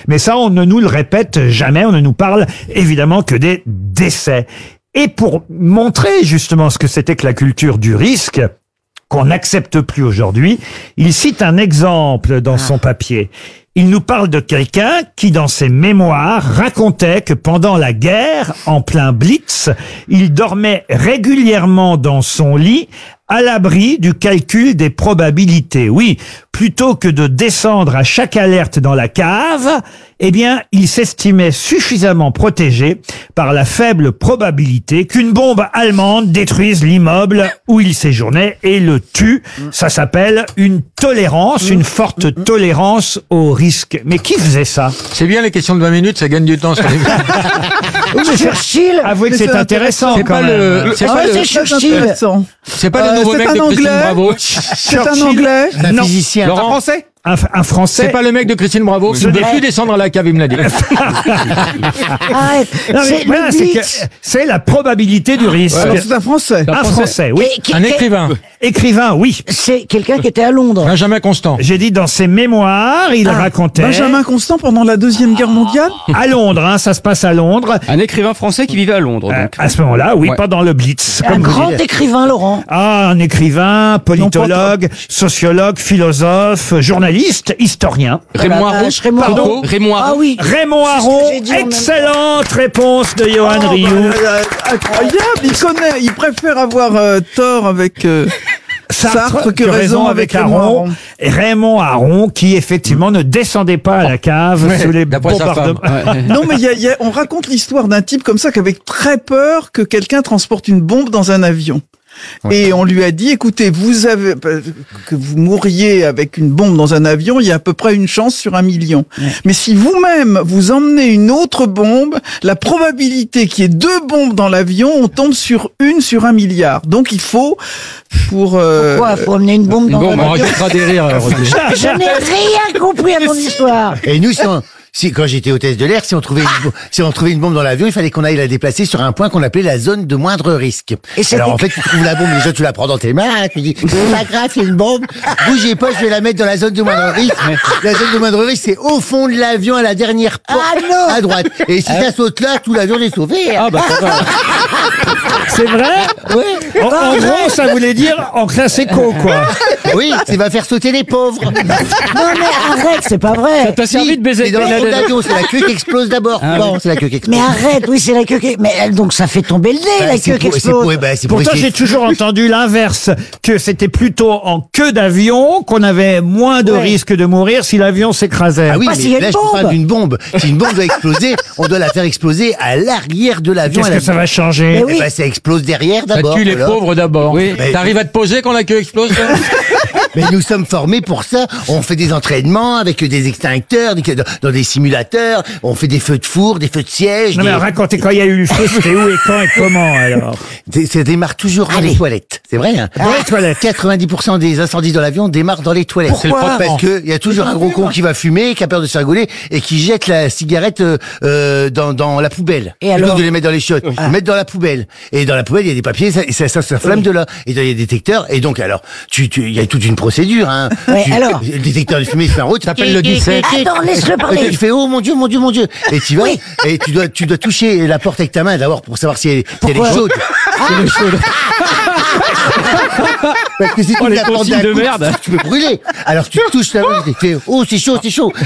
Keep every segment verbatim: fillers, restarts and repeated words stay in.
Mais ça, on ne nous le répète jamais, on ne nous parle évidemment que des décès. Et pour montrer justement ce que c'était que la culture du risque, qu'on n'accepte plus aujourd'hui, il cite un exemple dans son papier. Il nous parle de quelqu'un qui, dans ses mémoires, racontait que pendant la guerre, en plein Blitz, il dormait régulièrement dans son lit, à l'abri du calcul des probabilités. Oui, plutôt que de descendre à chaque alerte dans la cave, eh bien, il s'estimait suffisamment protégé par la faible probabilité qu'une bombe allemande détruise l'immeuble où il séjournait et le tue. Ça s'appelle une tolérance, une forte tolérance au risque. Mais qui faisait ça? C'est bien les questions de vingt minutes, ça gagne du temps sur les... Oui, mais Churchill. Avouez que c'est intéressant C'est quand pas même. le... C'est Ah pas ouais, le... c'est Churchill. C'est pas le Euh, nouveau c'est mec un de Christine Anglais. Bravo. C'est un anglais. Un Non. physicien. Laurent, Français. Un, un Français. c'est pas le mec de Christine Bravo qui ne veut plus descendre à la cave, il me l'a dit. Arrête. Non, mais C'est voilà, le c'est que Blitz. c'est la probabilité du risque. Alors c'est un Français. Un Français, oui. Et qui- Un qui- écrivain. Écrivain, oui. C'est quelqu'un qui était à Londres. Benjamin Constant. J'ai dit dans ses mémoires, il racontait Benjamin Constant pendant la Deuxième Guerre mondiale. à Londres, hein, ça se passe à Londres. Un écrivain français qui vivait à Londres. Euh, Donc. à ce moment-là, oui, Ouais. pas dans le Blitz. Un comme vous grand dites. écrivain, Laurent. Ah, un écrivain, politologue, sociologue, philosophe, journaliste, historien. Raymond Ah la Aron. vache, Raymond Pardon Aron. Raymond Ah Aron. oui. Raymond C'est ce que Aron, j'ai dit en même temps. excellente réponse de Johan Oh, Rioux. bah, euh, incroyable. Il connaît. Il préfère avoir euh, tort avec euh, Sartre que raison avec Raymond Aron. Et Raymond Aron, qui effectivement ne descendait pas à la cave sous les D'après sa femme. bombardements. Ouais. Non, mais il y a, il y a- on raconte l'histoire d'un type comme ça qui avait très peur que quelqu'un transporte une bombe dans un avion. Et on lui a dit, écoutez, vous avez que vous mouriez avec une bombe dans un avion, il y a à peu près une chance sur un million. Mais si vous-même vous emmenez une autre bombe, la probabilité qu'il y ait deux bombes dans l'avion, on tombe sur une sur un milliard. Donc il faut pour euh, Quoi, faut emmener une bombe dans Bon, un on avion. rajoutera des rires. euh, Roger. Je n'ai rien compris à ton histoire. Et nous, si on- si, quand j'étais hôtesse de l'air, si on trouvait une, bo- si on trouvait une bombe dans l'avion, il fallait qu'on aille la déplacer sur un point qu'on appelait la zone de moindre risque. Et c'était- Alors en fait, tu trouves la bombe, déjà tu la prends dans tes mains, tu dis, c'est pas grave, c'est une bombe, bougez pas, je vais la mettre dans la zone de moindre risque. La zone de moindre risque, c'est au fond de l'avion, à la dernière porte, Ah non. à droite. Et si ça saute là, tout l'avion est sauvé. Ah bah ça va. C'est vrai? Oui, En, en gros, ça voulait dire en classe éco, quoi. oui, ça va faire sauter les pauvres. Non mais arrête, c'est pas vrai. Ça t'a servi de baiser. C'est dans le fond de l'avion, c'est la queue qui explose d'abord. Ah, Non, c'est la queue qui explose. Mais arrête, oui, c'est la queue qui... Mais elle, donc ça fait tomber le nez, Bah, la c'est queue qui pour- c'est explose. pour- bah, c'est pour Pourtant, essayer- j'ai toujours entendu l'inverse, que c'était plutôt en queue d'avion qu'on avait moins de Ouais. risque de mourir si l'avion s'écrasait. Ah oui, Pas s'il y a mais là, une je te parle bombe. d'une bombe. Si une bombe doit exploser, on doit la faire exploser à l'arrière de l'avion. Qu'est-ce à la- que ça va changer? Mais Eh oui. ben, ça explose derrière Ça d'abord. tue les voilà. pauvres d'abord. Oui. Mais- T'arrives à te poser quand la queue explose toi Mais nous sommes formés pour ça. On fait des entraînements avec des extincteurs, des- dans, dans des simulateurs. On fait des feux de four, des feux de siège. Non mais des- racontez quand il y a eu le feu, c'était où et quand et comment alors? des- Ça démarre toujours dans Allez. les toilettes. C'est vrai, hein. Dans les toilettes. quatre-vingt-dix pour cent des incendies dans l'avion démarrent dans les toilettes. Pourquoi Parce que il y a toujours un gros con qui va fumer, qui a peur de se rigoler et qui jette la cigarette euh, euh, dans, dans la poubelle. Et Plutôt alors que de les mettre dans les chiottes, ils mettent dans la poubelle. Et dans la poubelle, il y a des papiers, ça, ça, ça, ça flamme de là. Et il y a des détecteurs. Et donc, alors, tu, tu, il y a toute une procédure, hein. Ouais, Tu- alors Le détecteur de fumée, il fait un route. Ça s'appelle le dix-sept. Attends, laisse-le Et parler. tu fais oh mon dieu mon dieu mon dieu et tu vas Oui. et tu dois tu dois toucher la porte avec ta main d'abord pour savoir si elle, si elle Pourquoi est chaude. Si elle est chaude. Parce que si tu Oh, les la porte consignes d'un de coup, merde. tu peux brûler. Alors tu touches la main, tu fais oh c'est chaud c'est chaud.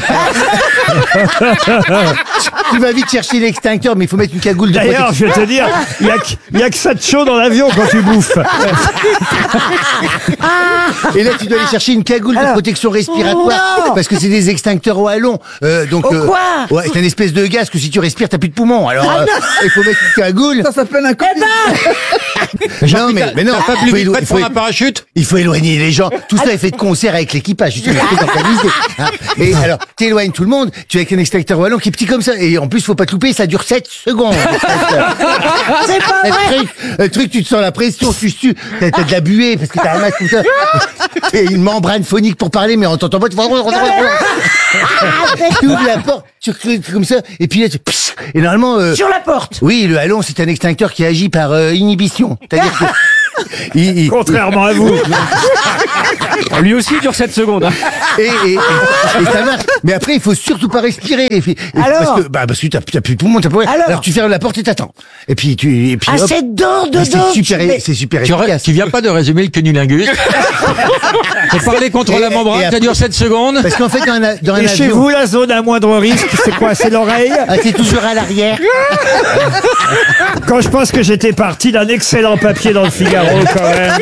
Tu vas vite chercher l'extincteur mais il faut mettre une cagoule de D'ailleurs, protection. je vais te dire, il y a, que- il y a que ça de chaud dans l'avion quand tu bouffes. Et là tu dois aller chercher une cagoule de protection respiratoire Non. parce que c'est des extincteurs au hallon. Euh, donc Au euh, quoi ouais, c'est une espèce de gaz que si tu respires t'as plus de poumons. Alors Ah euh, il faut mettre une cagoule. Ça s'appelle un Eh ben, Non mais mais non, Pas il plus faut, vite, élo- pas il de faut- prendre un parachute. il faut éloigner les gens. Tout ça est fait de concert avec l'équipage. C'est une espèce organisé. Hein. Et alors, t'éloignes tout le monde. Tu es avec un extincteur wallon qui est petit comme ça. Et en plus, faut pas te louper. Ça dure sept secondes. c'est pas Le vrai. truc, le truc, tu te sens la pression, tu sues. T'as t'as de la buée parce que t'as un masque tout ça. Et une membrane phonique pour parler, mais on t'entend pas. Tu ouvres la porte, tu recrues comme ça. Et puis là, tu... Et normalement... euh, Sur la porte. oui, le hallon, c'est un extincteur qui agit par euh, inhibition. C'est-à-dire que il, il- Contrairement à vous. Lui aussi il dure sept secondes. hein. et, et, et, et ça marche. Mais après, il faut surtout pas respirer. Et puis- et Alors parce que, bah, parce que t'as, t'as plus de poumons, t'as plus. Alors Alors tu fermes la porte et t'attends. Et puis tu, et puis Ah, hop. c'est dedans, Ah, dedans. c'est super, Mais- c'est super Tu, efficace. tu viens pas de résumer le cunnilingus. Faut parler contre Et- la membrane, et ça après- dure sept secondes. Parce qu'en fait, dans un, dans un Et chez avion, vous, la zone à moindre risque, c'est quoi? C'est l'oreille? ah, c'est toujours à l'arrière. Quand je pense que j'étais parti d'un excellent papier dans le Figaro, quand même.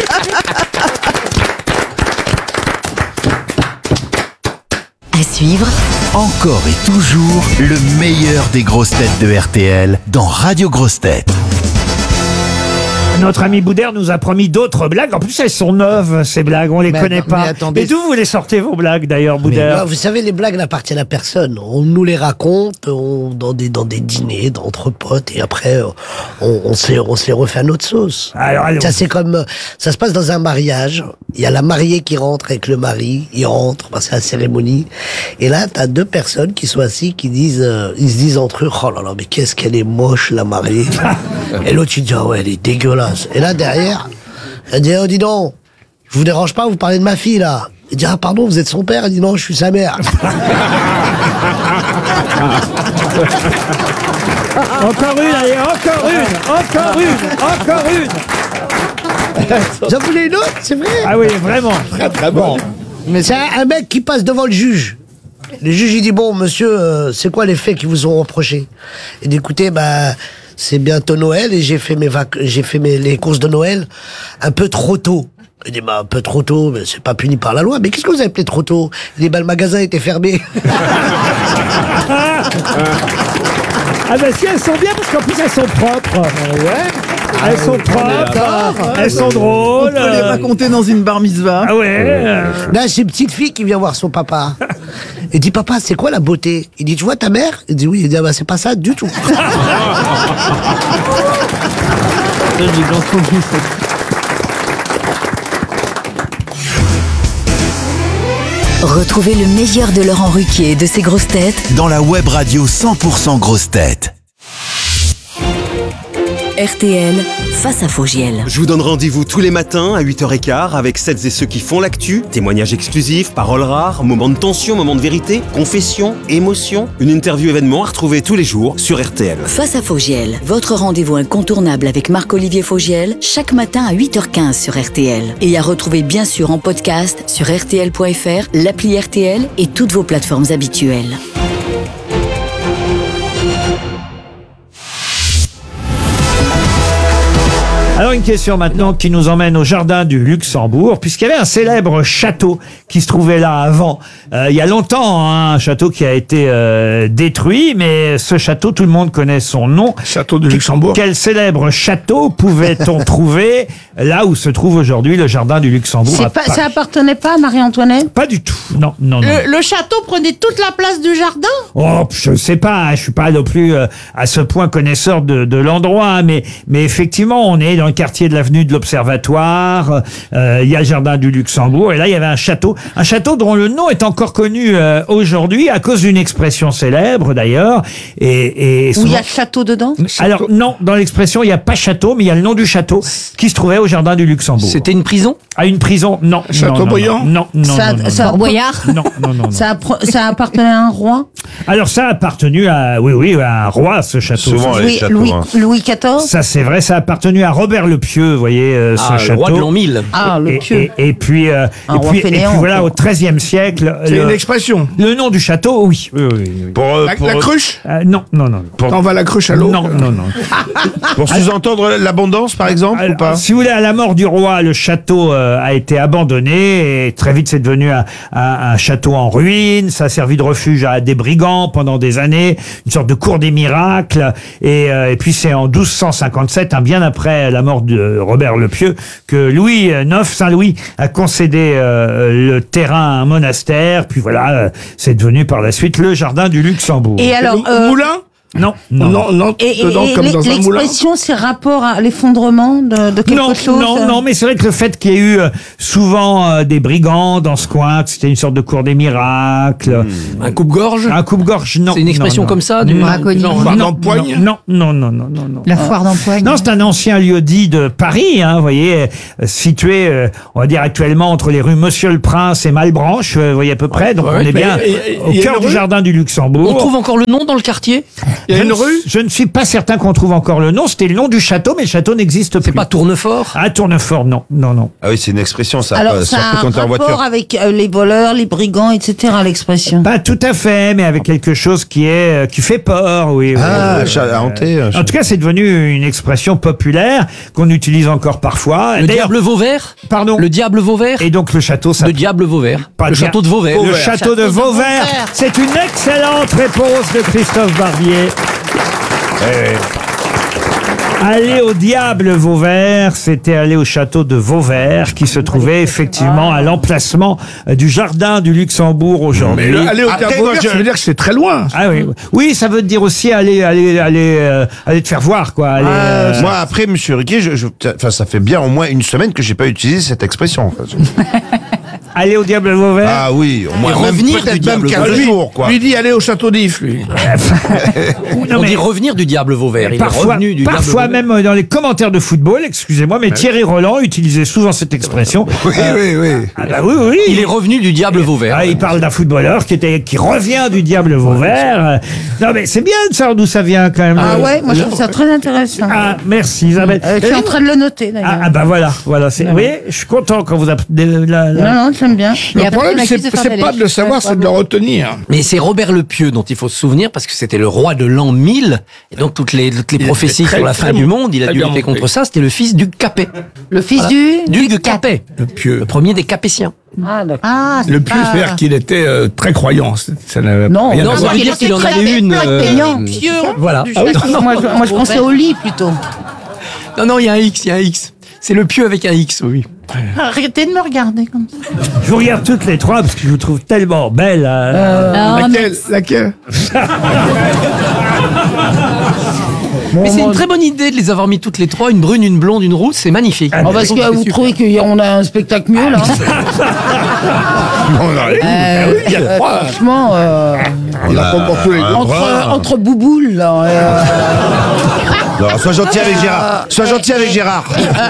À suivre, Encore et toujours le meilleur des grosses têtes de R T L dans Radio Grosses Têtes. Notre ami Boudère nous a promis d'autres blagues. En plus, elles sont neuves, ces blagues. On les Mais connaît attends, pas. mais attendez. Et d'où vous les sortez, vos blagues, d'ailleurs, Non, Boudère? vous savez, les blagues n'appartiennent à personne. On nous les raconte on- dans, des, dans des dîners, entre potes, et après, on, on, se les, on se les refait à notre sauce. Alors, allons. Ça, c'est comme, ça se passe dans un mariage. Il y a la mariée qui rentre avec le mari. Il rentre, bah, c'est la cérémonie. Et là, t'as deux personnes qui sont assis, qui disent, euh, ils se disent entre eux, oh là là, mais qu'est-ce qu'elle est moche, la mariée. Et l'autre, il dit, ah ouais, elle est dégueulasse. Et là, derrière, elle dit, oh, dis donc, je vous dérange pas, vous parlez de ma fille, là. Il dit, ah, pardon, vous êtes son père? Elle dit, non, je suis sa mère. Encore une, allez, encore une, encore une, encore une. J'en voulais une autre, c'est vrai. Ah oui, vraiment. Bon. Mais c'est un, un mec qui passe devant le juge. Le juge, il dit, bon, monsieur, euh, c'est quoi les faits qui vous ont reproché? Il dit, écoutez, bah, c'est bientôt Noël et j'ai fait mes vac j'ai fait mes, les courses de Noël un peu trop tôt. Il dit, bah, un peu trop tôt, mais c'est pas puni par la loi. Mais qu'est-ce que vous avez appelé trop tôt? Il dit, bah, le magasin était fermé. Ah ben si, elles sont bien parce qu'en plus elles sont propres. Ouais. Elles sont propres, elles sont On drôles. peut les raconter dans une bar mitzvah. Ah ouais. euh, Là, c'est une petite fille qui vient voir son papa. Il dit, papa, c'est quoi la beauté? Il dit, tu vois ta mère? Il dit, oui. Il dit, ah bah, c'est pas ça du tout. retrouvez le meilleur de Laurent Ruquier et de ses grosses têtes Dans la web radio cent pour cent grosses têtes. R T L face à Fogiel. Je vous donne rendez-vous tous les matins à huit heures quinze avec celles et ceux qui font l'actu, témoignages exclusifs, paroles rares, moments de tension, moments de vérité, confession, émotion, une interview événement à retrouver tous les jours sur R T L. Face à Fogiel, votre rendez-vous incontournable avec Marc-Olivier Fogiel, chaque matin à huit heures quinze sur R T L. Et à retrouver bien sûr en podcast sur R T L point F R, l'appli R T L et toutes vos plateformes habituelles. Alors une question maintenant qui nous emmène au jardin du Luxembourg, puisqu'il y avait un célèbre château qui se trouvait là avant. Euh, il y a longtemps, hein, un château qui a été euh, détruit, mais ce château, tout le monde connaît son nom. Château de Luxembourg. Quel célèbre château pouvait-on trouver là où se trouve aujourd'hui le jardin du Luxembourg à C'est pas, Paris? ça appartenait pas à Marie-Antoinette? Pas du tout. Non, non, non. Le, le château prenait toute la place du jardin? Oh, je sais pas, je suis pas non plus euh, à ce point connaisseur de, de l'endroit, hein, mais mais effectivement, on est dans le quartier de l'avenue de l'Observatoire. Euh, il y a le jardin du Luxembourg, et là il y avait un château, un château dont le nom est encore connu euh, aujourd'hui à cause d'une expression célèbre d'ailleurs. Et, et Où il y souvent- a château dedans? Alors non, dans l'expression il n'y a pas château, mais il y a le nom du château qui se trouvait au jardin du Luxembourg. C'était une prison? À une prison? Non. non, non, Châteaubriand? Non, non, non, Ça- non, non, ça- non. Fort Boyard? Non, non, non, non. Ça, appre- ça appartenait à un roi? Alors ça a appartenu à, oui, oui, à un roi, ce château. Souvent, les Louis, châteaux, Louis, hein. Louis quatorze? Ça c'est vrai, ça a appartenu à Robert le Pieux, vous voyez, euh, ce Ah, le château. roi de l'an mille. Ah, le Et, pieux. et, et puis, euh, Un et roi puis, et fainéant, puis voilà, quoi. au treizième siècle, C'est le, une expression. le nom du château, oui. oui, oui, oui. Pour, euh, la, pour- la cruche Euh, non, non, non. Quand on va à la cruche à l'eau Non, non, non. Pour sous-entendre l'abondance, par exemple, Alors, ou pas si vous voulez, à la mort du roi, le château euh, a été abandonné et très vite c'est devenu un, un- un château en ruine. Ça a servi de refuge à des brigands pendant des années, une sorte de cour des miracles. Et, euh, et puis c'est en douze cent cinquante-sept, hein, bien après la mort de Robert le Pieux, que Louis neuf, Saint-Louis, a concédé euh, le terrain à un monastère. Puis voilà, euh, c'est devenu par la suite le jardin du Luxembourg. Et alors, euh, Moulin Non, non, Non, non, Et, et- dedans et comme l'e- dans un moulin. l'expression, c'est rapport à l'effondrement de, de quelque non, chose. non, euh, non, mais c'est vrai que le fait qu'il y ait eu euh, souvent euh, des brigands dans ce coin, que c'était une sorte de cour des miracles. Un coupe-gorge. Un coupe-gorge, non. C'est une expression non, non. comme ça, du Non, braconnier. genre, Foire non, d'empoigne. non, non, non, non, non, non. La foire d'empoigne. Non, c'est un ancien lieu-dit de Paris, hein, vous voyez, euh, situé, euh, on va dire actuellement entre les rues Monsieur le Prince et Malbranche, euh, vous voyez à peu près. Donc ouais, on est mais bien il y a- au il y a cœur une du rue jardin du Luxembourg. On trouve encore le nom dans le quartier. Il y a Je une ne- rue. Je ne suis pas certain qu'on trouve encore le nom. C'était le nom du château, mais le château n'existe plus. C'est pas Tournefort. Ah, Tournefort, non, non, non. Ah oui, c'est une expression, ça. Alors, euh, ça a surtout un quand t'es en rapport voiture. avec euh, les voleurs, les brigands, et cetera, l'expression. Pas tout à fait, mais avec quelque chose qui est euh, qui fait peur, oui. oui. Ah, chat hanté. euh, En tout cas, c'est devenu une expression populaire qu'on utilise encore parfois. Le D'ailleurs, diable Vauvert. pardon. Le diable Vauvert. Et donc le château, ça. Le diable Vauvert. Pas Le dia- château de Vauvert. Le château de Vauvert. C'est une excellente réponse de Christophe Barbier. Aller au diable Vauvert, c'était aller au château de Vauvert, qui se trouvait effectivement à l'emplacement euh, du jardin du Luxembourg Mais aujourd'hui. le- aller au Après, Diable moi, Vauvert, je- ça veut dire que c'est très loin. Ah oui, oui, ça veut dire aussi aller, aller, aller, euh, aller te faire voir, quoi. Aller, euh, Moi, après, Monsieur Riquet, je, je- enfin, ça fait bien au moins une semaine que j'ai pas utilisé cette expression. aller au diable Vauvert. Ah oui, au moins Et même revenir peut-être du même diable quinze lui, jours, quoi. lui dit aller au château d'If, lui. Non, On mais dit revenir du diable Vauvert. Il est parfois, revenu du parfois diable Vauvert. même euh, dans les commentaires de football, excusez-moi, mais Thierry Roland utilisait souvent cette expression. Oui, oui, oui. Ah bah oui, oui. Il est revenu du diable Vauvert. Ah, il parle d'un footballeur qui était qui revient du diable Vauvert. Euh, Non mais c'est bien de savoir d'où ça vient quand même. Ah Euh, ouais, moi je trouve ça très intéressant. Ah merci Isabelle. Euh, je suis en train de le noter d'ailleurs. Ah, ah, bah voilà, voilà. C'est, vous voyez, je suis content quand vous appelez la, la- Non, non, j'aime bien. Le problème, c'est c'est pas de le savoir, c'est de le retenir. Mais c'est Robert le Pieux dont il faut se souvenir parce que c'était le roi de l'an mille. Et donc toutes les, toutes les Il prophéties était très, sur la très fin du bon. monde, il a Très dû bien lutter monté. contre ça. C'était le fils du Capet. Le fils Voilà. du Du, du Capet. Le pieux. Le premier des Capétiens. Ah, d'accord. Ah, c'est Le pieux, pas- c'est-à-dire qu'il était euh, très croyant. C'est- Ça n'avait Non, rien non, à ça voir. veut dire qu'il en avait une. euh, payant. Voilà. Ah oui, moi, je, moi, je pensais au lit plutôt. Non, non, il y a un X, il y a un X. C'est le Pieux avec un X, oui. Arrêtez de me regarder comme ça. Je vous regarde toutes les trois parce que je vous trouve tellement belle. euh. Laquelle, laquelle Mais c'est une très bonne idée de les avoir mis toutes les trois, une brune, une blonde, une rousse, c'est magnifique. Oh, parce que vous trouvez qu'on a un spectacle mieux là. On arrive. Euh, il y a euh, trois. franchement, euh, Il a pas pour tous les entre, deux. entre bouboules là. euh, Non, sois gentil avec Gérard. Sois gentil avec Gérard.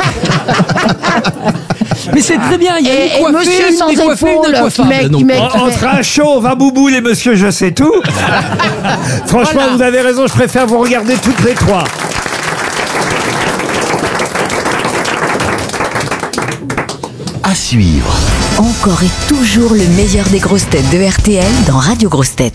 Mais c'est très bien, il y a Et- une et coiffée, monsieur une sans décoiffée, une épaules, décoiffable. qui met- qui Donc, met- En- Entre un show, va bouboule et monsieur je sais tout. Franchement, Voilà. vous avez raison, je préfère vous regarder toutes les trois. À suivre. Encore et toujours le meilleur des grosses têtes de R T L dans Radio Grosses Têtes.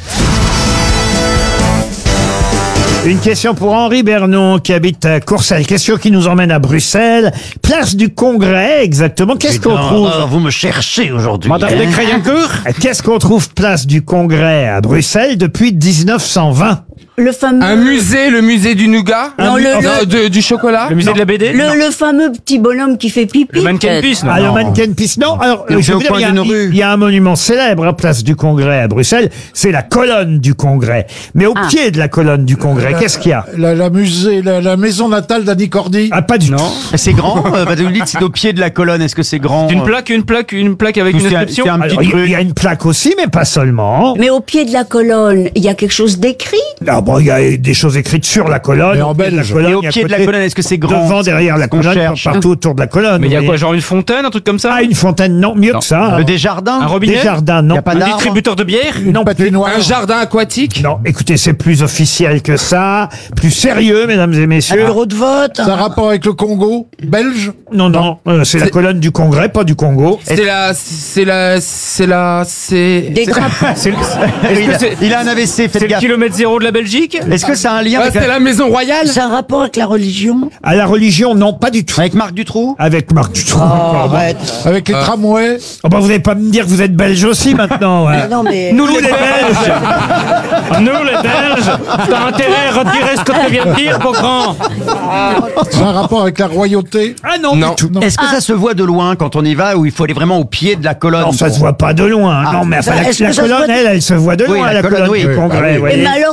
Une question pour Henri Bernon qui habite à Courcelles. Question qui nous emmène à Bruxelles. Place du Congrès, exactement. Qu'est-ce qu'on trouve Vous me cherchez aujourd'hui. Madame de Créancourt. Qu'est-ce qu'on trouve place du Congrès à Bruxelles depuis dix-neuf cent vingt? Le fameux. Un musée, le musée du nougat Non, le- Non, le- de- du chocolat Le musée de la B D. Le, le fameux petit bonhomme qui fait pipi. Le mannequin pisse, non. Ah, le mannequin pisse, non. Alors, Il euh, fait je veux au dire, coin il y a- d'une il rue. il y a un monument célèbre à place du Congrès à Bruxelles. C'est la colonne du Congrès. Mais au Ah. pied de la colonne du Congrès, qu'est-ce qu'il y a? La, la musée, la, la maison natale d'Annie Cordy. Ah, pas du tout. C'est grand, euh, bah, vous dites c'est au pied de la colonne, est-ce que c'est grand Une plaque, une plaque, une plaque avec Ou une c'est un- inscription. c'est un Alors, petit il y- truc. il y a une plaque aussi, mais pas seulement. Mais au pied de la colonne, il y a quelque chose d'écrit. Ah bon, il y a des choses écrites sur la colonne. Mais en au pied de la belge. colonne, Et au et à pied de la côté, colonne, est-ce que c'est grand devant, derrière la qu'on colonne, cherche partout autour de la colonne. Mais il y a vous quoi, voyez. genre une fontaine, un truc comme ça? Ah, une fontaine, non, mieux que ça. Le Desjardins Un robinet? Des jardins, non. Y a pas Un d'arbre distributeur de bière? Une non, patinoire. Un jardin aquatique Non, écoutez, c'est plus officiel que ça, plus sérieux, mesdames et Un messieurs. bureau de vote. Ça a rapport avec le Congo belge. Non, non, euh, c'est la C'est- colonne du Congrès, pas du Congo. C'est la... C'est la... C'est la... C'est... Des grappes. C'est le, il, est-ce que a, c'est, il a un A V C, c'est faites le gaffe. kilomètre zéro de la Belgique? Est-ce que ça a un lien Ah, avec, c'est la maison royale C'est un rapport avec la religion. À la religion, non, pas du tout. avec Marc Dutroux Avec Marc Dutroux. Oh, pardon. arrête. Avec les tramways. Oh, bah, vous n'allez pas me dire que vous êtes belge aussi maintenant. ouais. Ah non, mais. Nous, les Belges. Nous, les Belges, t'as intérêt à retirer ce que tu viens de dire, mon grand. C'est un rapport avec la royauté. Ah non, Non. du tout. Est-ce que ça se voit de loin quand on y va ou il faut aller vraiment au pied de la colonne Non, ça pour- se voit pas de loin. Ah. non, mais enfin, Est-ce la, que la ça se colonne, voit- elle, elle se voit de Oui, loin, la la, colonne, colonne, oui, du oui. Congrès. Ah oui. vous Mais voyez. alors, il y a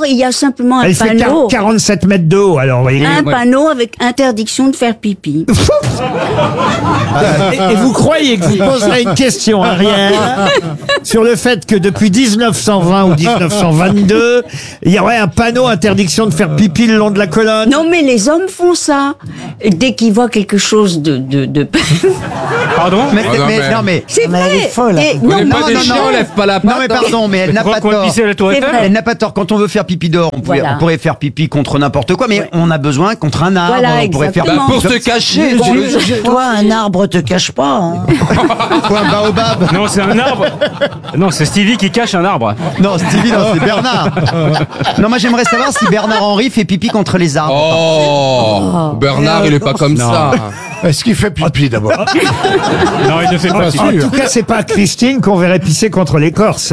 simplement un Elle fait panneau. quar- quarante-sept mètres de haut, alors, vous voyez. Un panneau avec interdiction de faire pipi. Et, et vous croyez que vous poserez une question, Ariel, sur le fait que depuis dix-neuf cent vingt ou dix-neuf cent vingt-deux, il y aurait un panneau interdiction de faire pipi le long de la colonne? Non, mais les hommes font ça. Dès qu'ils voient quelque chose de... de, de... Pardon mais, Ah non, mais- mais- non mais C'est Mais elle vrai. est folle. Et- Vous non, n'êtes non, pas des non, chiens, non. on lève pas la non patte. mais pardon, mais elle n'a pas Qu'on tort. pisser à la tour C'est Eiffel. vrai. Elle n'a pas tort. Quand on veut faire pipi dehors, on, pouvait, Voilà. on pourrait faire pipi contre n'importe quoi, mais on a besoin contre un arbre. Voilà, on pourrait faire Bah, exactement. pour se cacher. Bon, tu- je- toi, un arbre te cache pas. Hein. Ou un baobab. Non, c'est un arbre. Non, c'est Stevie qui cache un arbre. Non, Stevie, non, c'est Bernard. Non, moi j'aimerais savoir si Bernard Henry fait pipi contre les arbres. Oh, Bernard, il est pas comme ça. Est-ce qu'il fait pipi d'abord? Non, il ne fait pas. En tout cas, c'est pas Christine qu'on verrait pisser contre l'écorce.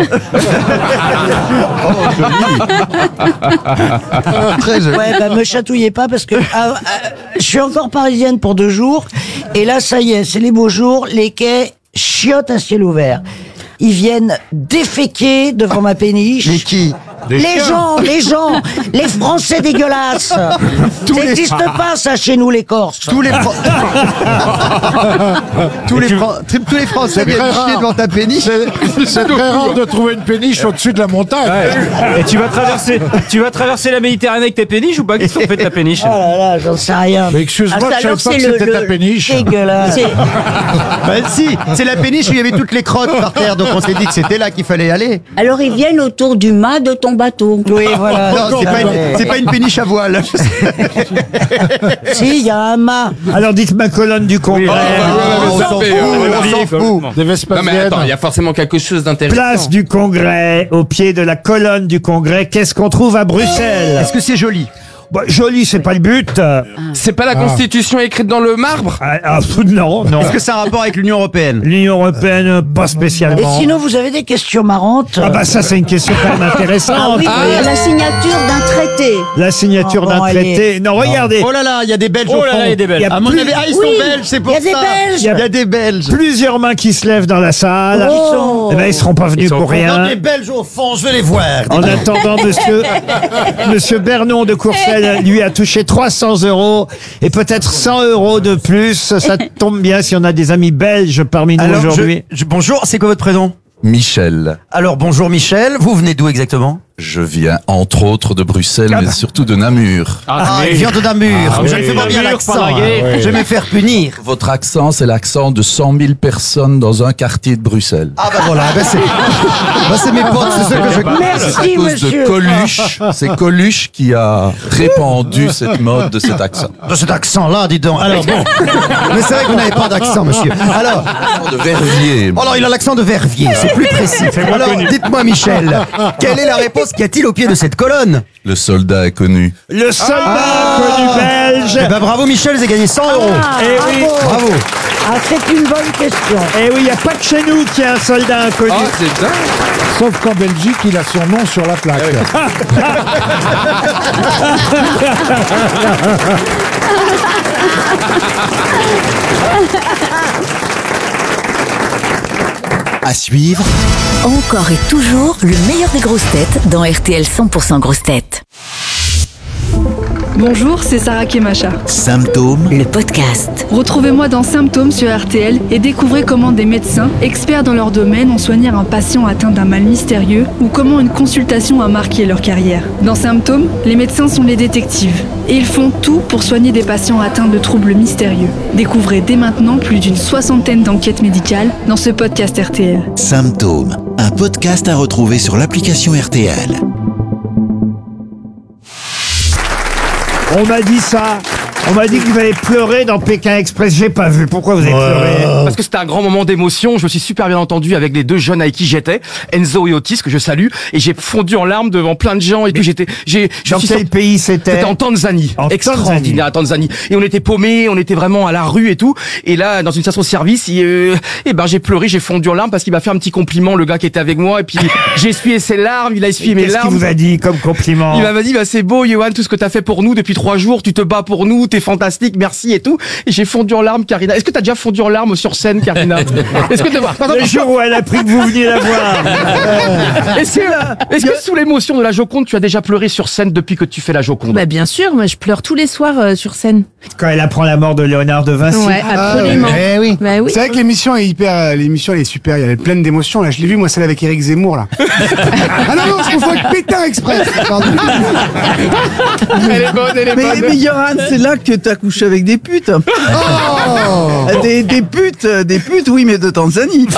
Très joli. Ouais, bah me chatouillez pas parce que ah, ah, je suis encore parisienne pour deux jours et là ça y est, c'est les beaux jours, les quais chiottes à ciel ouvert. Ils viennent déféquer devant ma péniche. Mais qui Les gens, les gens, les Français dégueulasses. Ça n'existe pas ça chez nous les Corses. Tous les Fran- tous les Fran- tous les Français C'est viennent très chier rare. devant ta péniche. C'est c'est très rare de trouver une péniche au-dessus de la montagne. Et tu vas traverser, tu vas traverser la Méditerranée avec tes péniches ou pas? Qu'est-ce qu'on fait de ta péniche? Oh là là, j'en sais rien. Mais excuse-moi, Ah, ça, je savais alors, pas c'est que le- c'était le- ta péniche. Dégueulasse. C'est- Bah si, c'est la péniche où il y avait toutes les crottes par terre, donc on s'est dit que c'était là qu'il fallait aller. Alors ils viennent autour du mât de ton bateau. Oui, voilà. Non, c'est pas, une- c'est pas une péniche à voile. Si, il y a un mât. Alors dites ma colonne du Congrès. on on s'en s'en fout, fout, on on oublie, s'en quoi. fout. Des Non mais Vespasiennes. attends, il y a forcément quelque chose d'intéressant. Place du Congrès, au pied de la colonne du Congrès. Qu'est-ce qu'on trouve à Bruxelles? Est-ce que c'est joli? Bon, joli, c'est pas le but. Euh, C'est pas la Constitution écrite dans le marbre? ah, ah, non, non. Est-ce que ça a un rapport avec l'Union Européenne? L'Union européenne, pas Et spécialement. sinon, vous avez des questions marrantes? Ah bah ça, c'est une question quand même intéressante. Ah oui, Ah. la signature d'un traité. La signature Oh, d'un bon, traité. Non, regardez. Oh là là, il y a des Belges Oh au là fond. là, il y a des Belges. Il y a À mon plus- avis, ah, ils sont Oui, belges, c'est pour il y a des ça. Belges. Il y a des Belges. Plusieurs mains qui se lèvent dans la salle. Oh. Eh ben, ils seront pas venus Ils sont pour rien. Les Belges au fond, je vais les voir. En attendant, monsieur, monsieur Bernon de Courcelles, lui, a touché trois cents euros et peut-être cent euros de plus. Ça tombe bien si on a des amis belges parmi nous Alors, je- aujourd'hui. je- bonjour, c'est quoi votre prénom? Michel. Alors, bonjour Michel, vous venez d'où exactement? Je viens entre autres de Bruxelles, mais surtout de Namur. Ah, il vient de Namur. Ah, je ne oui, fais pas bien Namur, l'accent. par la guerre. hein. Je vais me faire punir. Votre accent, c'est l'accent de cent mille personnes dans un quartier de Bruxelles. Ah bah voilà, bah c'est bah c'est mes potes, c'est ceux que je C'est à Merci, cause monsieur. de Coluche. C'est Coluche qui a répandu cette mode de cet accent. de cet accent-là, dis donc. Alors bon, mais c'est vrai que vous n'avez pas d'accent, monsieur. Alors, L'accent de Verviers. oh, alors il a l'accent de Verviers, c'est plus précis. Alors, dites-moi Michel, quelle est la réponse qu'y a-t-il au pied de cette colonne? Le soldat inconnu. Le soldat Ah. connu belge. Eh ben bravo Michel, vous avez gagné cent euros. Eh oui, Bravo. Ah, c'est une bonne question. eh oui, il n'y a pas que chez nous qu'il y a un soldat inconnu. Ah, c'est dingue. Sauf qu'en Belgique, il a son nom sur la plaque. À suivre, Encore et toujours le meilleur des grosses têtes dans R T L cent pour cent grosses têtes. Bonjour, c'est Sarah Kemacha. symptômes, Le podcast. Retrouvez-moi dans Symptômes sur R T L et découvrez comment des médecins, experts dans leur domaine, ont soigné un patient atteint d'un mal mystérieux ou comment une consultation a marqué leur carrière. Dans Symptômes, les médecins sont les détectives et ils font tout pour soigner des patients atteints de troubles mystérieux. Découvrez dès maintenant plus d'une soixantaine d'enquêtes médicales dans ce podcast R T L. symptômes, un podcast à retrouver sur l'application R T L. On m'a dit ça. On m'a dit que vous avez pleuré dans Pékin Express. J'ai pas vu. Pourquoi vous avez pleuré? Parce que c'était un grand moment d'émotion. Je me suis super bien entendu avec les deux jeunes avec qui j'étais, Enzo et Otis, que je salue, et j'ai fondu en larmes devant plein de gens et tout. J'étais, j'ai, je Dans suis quel sorti- pays c'était? C'était en Tanzanie. En Extraordinaire, à Tanzanie. Et on était paumés, on était vraiment à la rue et tout. Et là, dans une station-service, il, euh, eh ben, j'ai pleuré, j'ai fondu en larmes parce qu'il m'a fait un petit compliment, le gars qui était avec moi. Et puis, j'ai essuyé ses larmes, il a essuyé mes Qu'est-ce qu'il larmes. vous a dit comme compliment? Il m'a dit, bah, c'est beau, Johan, tout ce que t'as fait pour nous depuis trois jours, tu te bats pour nous, t'es t'es fantastique, merci et tout. Et j'ai fondu en larmes, Karina. Est-ce que t'as déjà fondu en larmes sur scène, Karina? Est-ce que Le jour où elle a pris que vous veniez la voir. Est-ce que, est-ce que sous l'émotion de la Joconde, tu as déjà pleuré sur scène depuis que tu fais la Joconde? Bah bien sûr, moi je pleure tous les soirs euh, sur scène. Quand elle apprend la mort de Léonard de Vinci. Ouais, absolument. Ah, eh oui. Bah oui. C'est vrai que l'émission est hyper, l'émission elle est super, elle est pleine d'émotions. Là, je l'ai vu moi celle avec Éric Zemmour là. Ah non non, je confonds avec Pétain Express. Pardon. Elle est bonne, elle est Mais, bonne. mais Yoran, c'est là que t'as couché avec des putes. Oh Des, des putes, des putes, oui, mais de Tanzanie.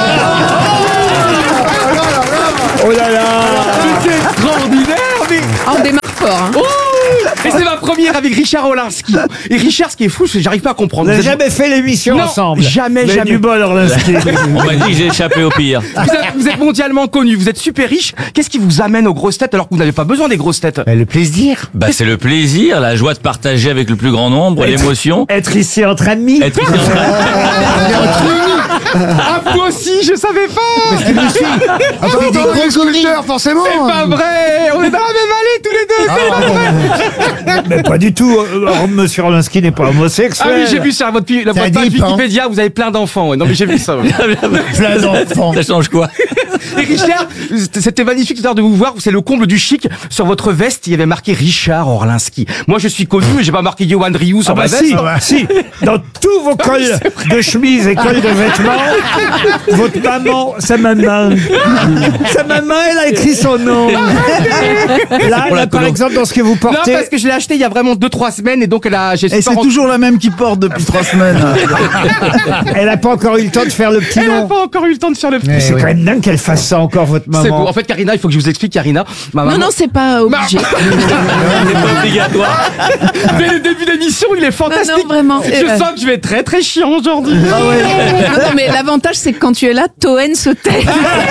Oh là là. C'est extraordinaire, mais... Ah, on démarre fort. Hein. Oh et c'est ma première avec Richard Orlinski. Et Richard, ce qui est fou, c'est que j'arrive pas à comprendre. Vous n'avez Vous êtes- jamais fait l'émission Non, ensemble. jamais, Vous avez jamais. du bol, Orlinski. On m'a dit que j'ai échappé au pire. Vous êtes, vous êtes mondialement connu, vous êtes super riche. Qu'est-ce qui vous amène aux grosses têtes alors que vous n'avez pas besoin des grosses têtes? Le plaisir. Bah, c'est le plaisir, la joie de partager avec le plus grand nombre, l'émotion. Être ici entre amis. Être ici en- Ah, moi aussi, je savais pas. Parce que je suis. Ah, fait des des grosses gros sculpteurs, forcément. C'est pas vrai. On est dans la même allée tous les deux. C'est pas vrai. Mais pas du tout. euh, Monsieur Orlinski n'est pas homosexuel. Ah oui, j'ai vu sur votre, pi- la- Ça votre page dépend. Wikipédia, vous avez plein d'enfants. Ouais. Non mais j'ai vu ça. Ouais. Plein d'enfants. Ça change quoi? Et Richard, c'était magnifique tout à l'heure de vous voir. C'est le comble du chic. Sur votre veste, il y avait marqué Richard Orlinski. Moi, je suis connu, mais j'ai pas marqué Johan Rioux sur Ah bah ma veste. si, si, dans tous vos cols de chemise et cols de vêtements, votre maman, sa maman, sa maman, elle a écrit son nom. Là, Pour la là, par colo. exemple, dans ce que vous Non, portez, parce que je l'ai acheté il y a vraiment deux trois semaines et donc elle a. j'ai Et pas c'est rendu- toujours la même qui porte depuis trois semaines. elle n'a pas encore eu le temps de faire le petit Elle a nom. pas encore eu le temps de faire le petit. C'est quand même dingue qu'elle fasse ça encore, votre C'est beau. maman. En fait, Karina, il faut que je vous explique, Karina. Ma maman. Non, non, c'est pas obligé. C'est pas obligatoire. Dès le début d'émission, il est fantastique. Non, non, vraiment. Je Euh, sens que je vais être très très chiant aujourd'hui. Non, non, mais l'avantage, c'est que quand tu es là, Toen se tait.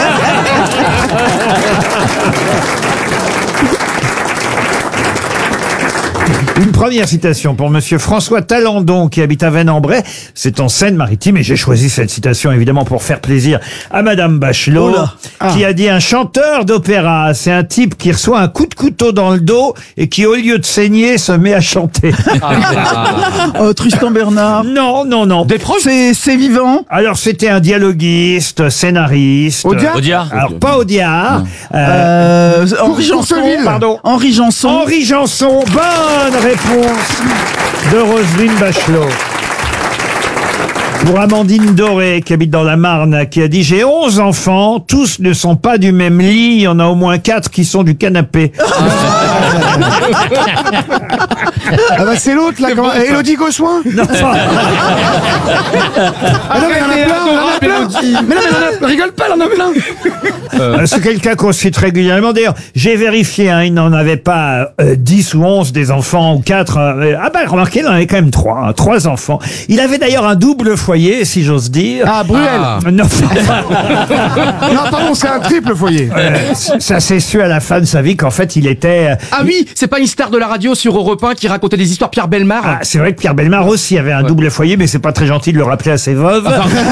Une première citation pour Monsieur François Talandon qui habite à Vennes-en-Bray. C'est en Seine-Maritime et j'ai choisi cette citation évidemment pour faire plaisir à Madame Bachelot Oula. qui a dit un chanteur d'opéra, c'est un type qui reçoit un coup de couteau dans le dos et qui au lieu de saigner se met à chanter. Oh, Tristan Bernard. Non, non, non. Des proches. C'est, c'est vivant. Alors c'était un dialoguiste, scénariste. Audiard Audiard. Alors pas Audiard. Euh, Euh, Henri Janson. Courceville. pardon. Henri Janson. Henri Janson. Bonne réponse de Roselyne Bachelot. Pour Amandine Doré, qui habite dans la Marne, qui a dit « J'ai onze enfants, tous ne sont pas du même lit, il y en a au moins quatre qui sont du canapé. Ah bah c'est l'autre là, comment... Élodie Gossuin. Non. Ah non mais il y en a plein, il y en a plein. Mais non mais il y en a, rigole pas, il y en a plein. Euh, C'est quelqu'un qu'on cite régulièrement. D'ailleurs, j'ai vérifié, hein, il n'en avait pas euh, dix ou onze des enfants ou quatre. euh, ah ben, remarquez, il en avait quand même trois. Hein, trois enfants. Il avait d'ailleurs un double foyer, si j'ose dire. Ah Bruel. Ah. Non, Non pardon, c'est un triple foyer. euh, ça s'est su à la fin de sa vie qu'en fait, il était... euh, Ah oui, c'est pas une star de la radio sur Europe un qui racontait des histoires, Pierre Bellemare. Ah, c'est vrai que Pierre Bellemare aussi avait un double foyer, mais c'est pas très gentil de le rappeler à ses veuves.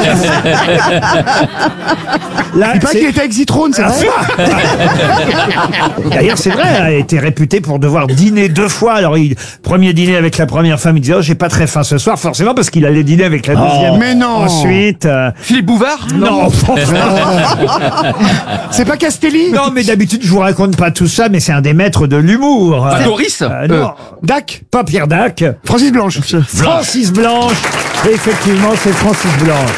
Là, Il paraît c'est- qu'il était avec Zitrone, c'est vrai. D'ailleurs, c'est vrai, elle a été réputée pour devoir dîner deux fois. Alors, il, premier dîner avec la première femme, il disait, oh, j'ai pas très faim ce soir, forcément, parce qu'il allait dîner avec la deuxième. mais non. Ensuite, euh, Philippe Bouvard. non. C'est pas Castelli. Non, mais d'habitude, je vous raconte pas tout ça, mais c'est un des maîtres de l'humour. Ah, Doris. Euh, non, Dac. pas Pierre Dac. Francis Blanche. Francis Blanche. Et effectivement, c'est Francis Blanche.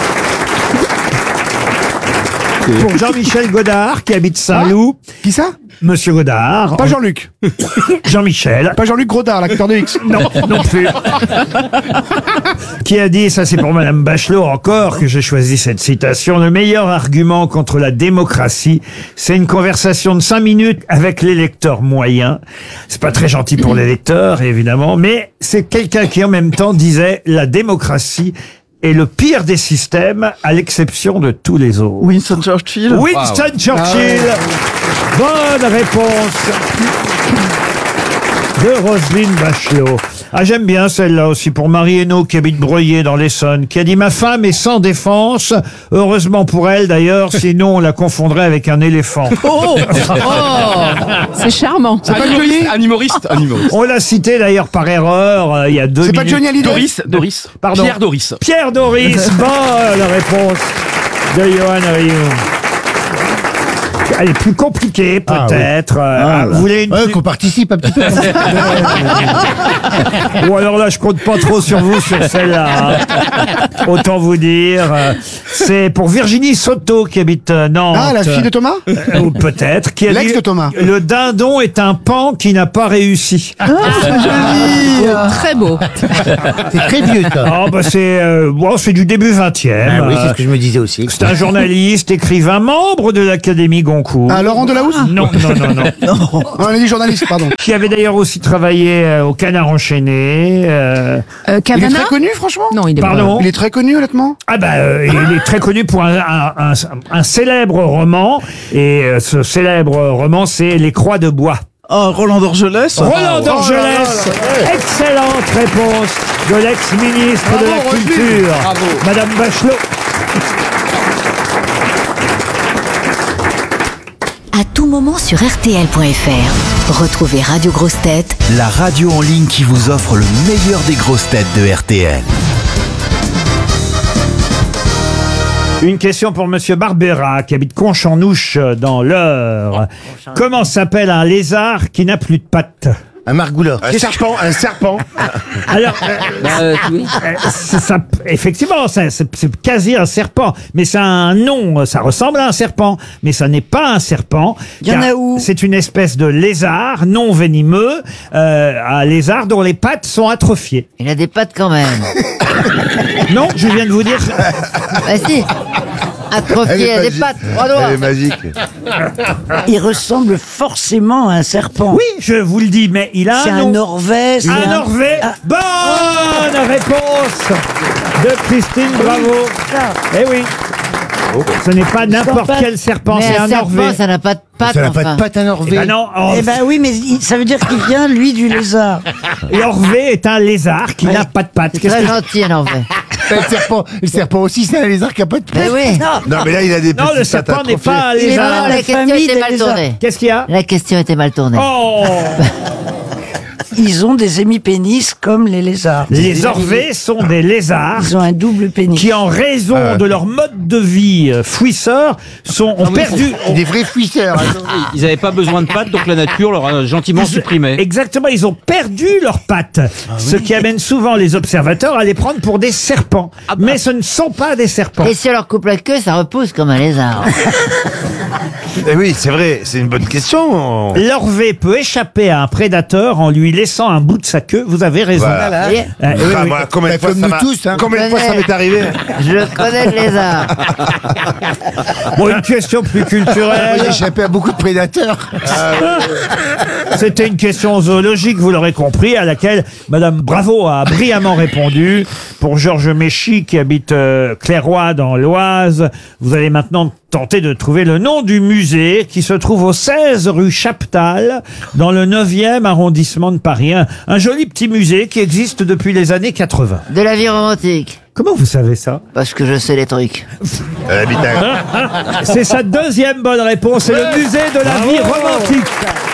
Pour Jean-Michel Godard, qui habite Saint-Loup. Qui ça? Monsieur Godard. Pas Jean-Luc. Jean-Michel. Pas Jean-Luc Grodard, l'acteur de X. Non, non plus. Qui a dit, ça c'est pour Madame Bachelot encore que j'ai choisi cette citation, le meilleur argument contre la démocratie, c'est une conversation de cinq minutes avec l'électeur moyen. C'est pas très gentil pour l'électeur, évidemment, mais c'est quelqu'un qui en même temps disait la démocratie est le pire des systèmes à l'exception de tous les autres. Winston Churchill. Winston Wow. Churchill. Bonne réponse de Roselyne Bachelot. Ah, j'aime bien celle-là aussi pour Marie Hainaut qui habite Breuillé dans l'Essonne, qui a dit « Ma femme est sans défense. Heureusement pour elle d'ailleurs, sinon on la confondrait avec un éléphant. » Oh, oh, c'est charmant. C'est pas Johnny Un humoriste. Un humoriste. On l'a cité d'ailleurs par erreur euh, il y a deux C'est minutes. pas Johnny Hallyday. Doris. Doris. Pardon. Pierre Doris. Pierre Doris, bonne réponse de Johan Rioux. Elle est plus compliquée peut-être. Ah, oui. Euh, Ah, vous voulez une Ouais, plus- qu'on participe un petit peu. Ou alors là, je compte pas trop sur vous sur celle-là. hein. Autant vous dire. euh, C'est pour Virginie Soto qui habite euh, Nantes. Ah, la fille de Thomas Euh, Ou peut-être. Qui a L'ex dit, de Thomas. Le dindon est un pan qui n'a pas réussi. Ah, c'est joli. Très beau. C'est très vieux, ça. Ah, bah c'est euh, bon, c'est du début vingtième. Ah oui, c'est Euh, ce que je me disais aussi. C'est un journaliste, écrivain, membre de l'Académie Goncourt. Ah, Laurent Delahousse Non, non, non, non. Non, on a dit journaliste, pardon. Qui avait d'ailleurs aussi travaillé euh, au Canard enchaîné. euh, Euh, Il est Cavana très connu, franchement. Non, il est Pardon. Il est très connu, honnêtement. Ah bah, euh, il est très connu pour un, un, un, un célèbre roman. Et euh, ce célèbre roman, c'est Les Croix de Bois. Oh, Roland Dorgelès. Roland Dorgelès. Excellente réponse de l'ex-ministre de la Culture, Madame Bachelot. À tout moment sur R T L point F R. Retrouvez Radio Grosses Têtes La radio en ligne qui vous offre le meilleur des grosses têtes de R T L. Une question pour Monsieur Barbera, qui habite Conchanouche dans l'Eure. Comment s'appelle un lézard qui n'a plus de pattes? Un margouleur. Un serpent, un serpent. Alors, euh, euh, c'est ça, effectivement, ça- c'est c'est quasi un serpent, mais ça a un nom, ça ressemble à un serpent, mais ça n'est pas un serpent. Il y en car a où? C'est une espèce de lézard non venimeux, euh, un lézard dont les pattes sont atrophiées. Il a des pattes quand même. Non, je viens de vous dire. Bah si. Atrophié, il a des pattes. Trois doigts. Elle est magique. Il ressemble forcément à un serpent. Oui, je vous le dis, mais il a C'est un un nom. Norvège. c'est Un Norvège. Bonne réponse de Christine Bravo. Eh oui. Ce n'est pas n'importe pas- quel serpent, Mais c'est un un serpent, Norvège. ça n'a pas de pattes. Ça n'a pas enfin. de patte à Eh Norvège. ben non, Or- Eh ben oui, mais il- ça veut dire qu'il vient, lui, du lézard. Orvé est un lézard qui n'a pas de pattes. C'est Qu'est-ce très que- gentil, un Norvège. Le serpent, le serpent aussi, c'est un lézard qui a pas de Eh patte. oui. Non, mais là, il a des Non, petites le serpent pattes n'est pas un Il est lézard. mort, la question famille était des mal lézards. tournée. Qu'est-ce qu'il y a? La question était mal tournée. Oh Ils ont des hémipénis comme les lézards. Les Orvés sont des lézards Ils ont un double pénis. qui, en raison Ah. de leur mode de vie euh, fouisseur, sont, ont perdu... Des vrais fouisseurs. Ils n'avaient pas besoin de pattes, donc la nature leur a gentiment supprimé. Exactement, ils ont perdu leurs pattes, ce qui amène souvent les observateurs à les prendre pour des serpents. Mais ce ne sont pas des serpents. Et si on leur coupe la queue, ça repousse comme un lézard. Eh oui, c'est vrai, c'est une bonne question. L'orvé peut échapper à un prédateur en lui laissant un bout de sa queue. Vous avez raison. Voilà. Vous voyez Euh, oui, Enfin, oui. moi, combien de Bah, fois comme ça nous m'a- tous, hein. combien de fois ça m'est arrivé? Je connais le lézard. Bon, une question plus J'ai culturelle. échappé à beaucoup de prédateurs. C'était une question zoologique, vous l'aurez compris, à laquelle Madame Bravo a brillamment répondu. Pour Georges Méchy, qui habite euh, Clairoy dans l'Oise, vous allez maintenant tenter de trouver le nom du musée qui se trouve au seize rue Chaptal, dans le neuvième arrondissement de Paris. Un, un joli petit musée qui existe depuis les années quatre-vingts. De la vie romantique. Comment vous savez ça? Parce que je sais les trucs. Elle habite à- C'est sa deuxième bonne réponse, c'est le musée de la vie romantique.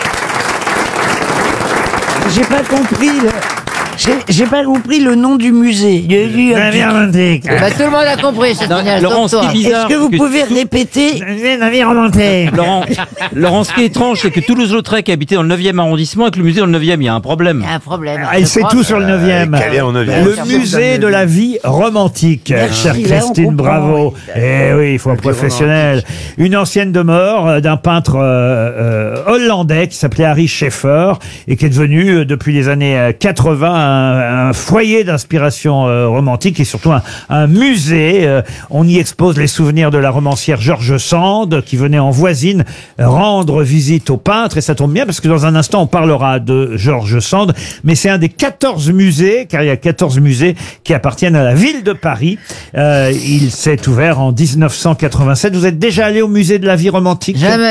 J'ai pas compris le... J'ai j'ai pas compris le nom du musée. Il y a eu un La vie petit- romantique. Bah, tout le monde a compris, c'est génial. Laurent, sauf ce toi. qui est bizarre, Est-ce que vous que pouvez tout- répéter La vie romantique. Laurent, Laurent, ce qui est étrange, c'est que Toulouse-Lautrec habitait dans le neuvième arrondissement et que le musée dans le neuvième, il y a un problème. Il y a un problème. Ah, elle Je sait crois tout que- sur le neuvième. elle est calée en neuvième. Le musée de la vie romantique, Merci, chère là, on Christine comprend, Bravo. oui. Eh oui, il faut un professionnel. Une ancienne demeure euh, d'un peintre euh, euh, hollandais qui s'appelait Harry Schaeffer et qui est devenu, euh, depuis les années euh, quatre-vingts, un, un foyer d'inspiration euh, romantique et surtout un, un musée. Euh, on y expose les souvenirs de la romancière George Sand qui venait en voisine rendre visite au peintre. Et ça tombe bien parce que dans un instant, on parlera de George Sand. Mais c'est un des quatorze musées, car il y a quatorze musées qui appartiennent à la ville de Paris. Euh, il s'est ouvert en dix-neuf cent quatre-vingt-sept. Vous êtes déjà allé au musée de la vie romantique? Jamais.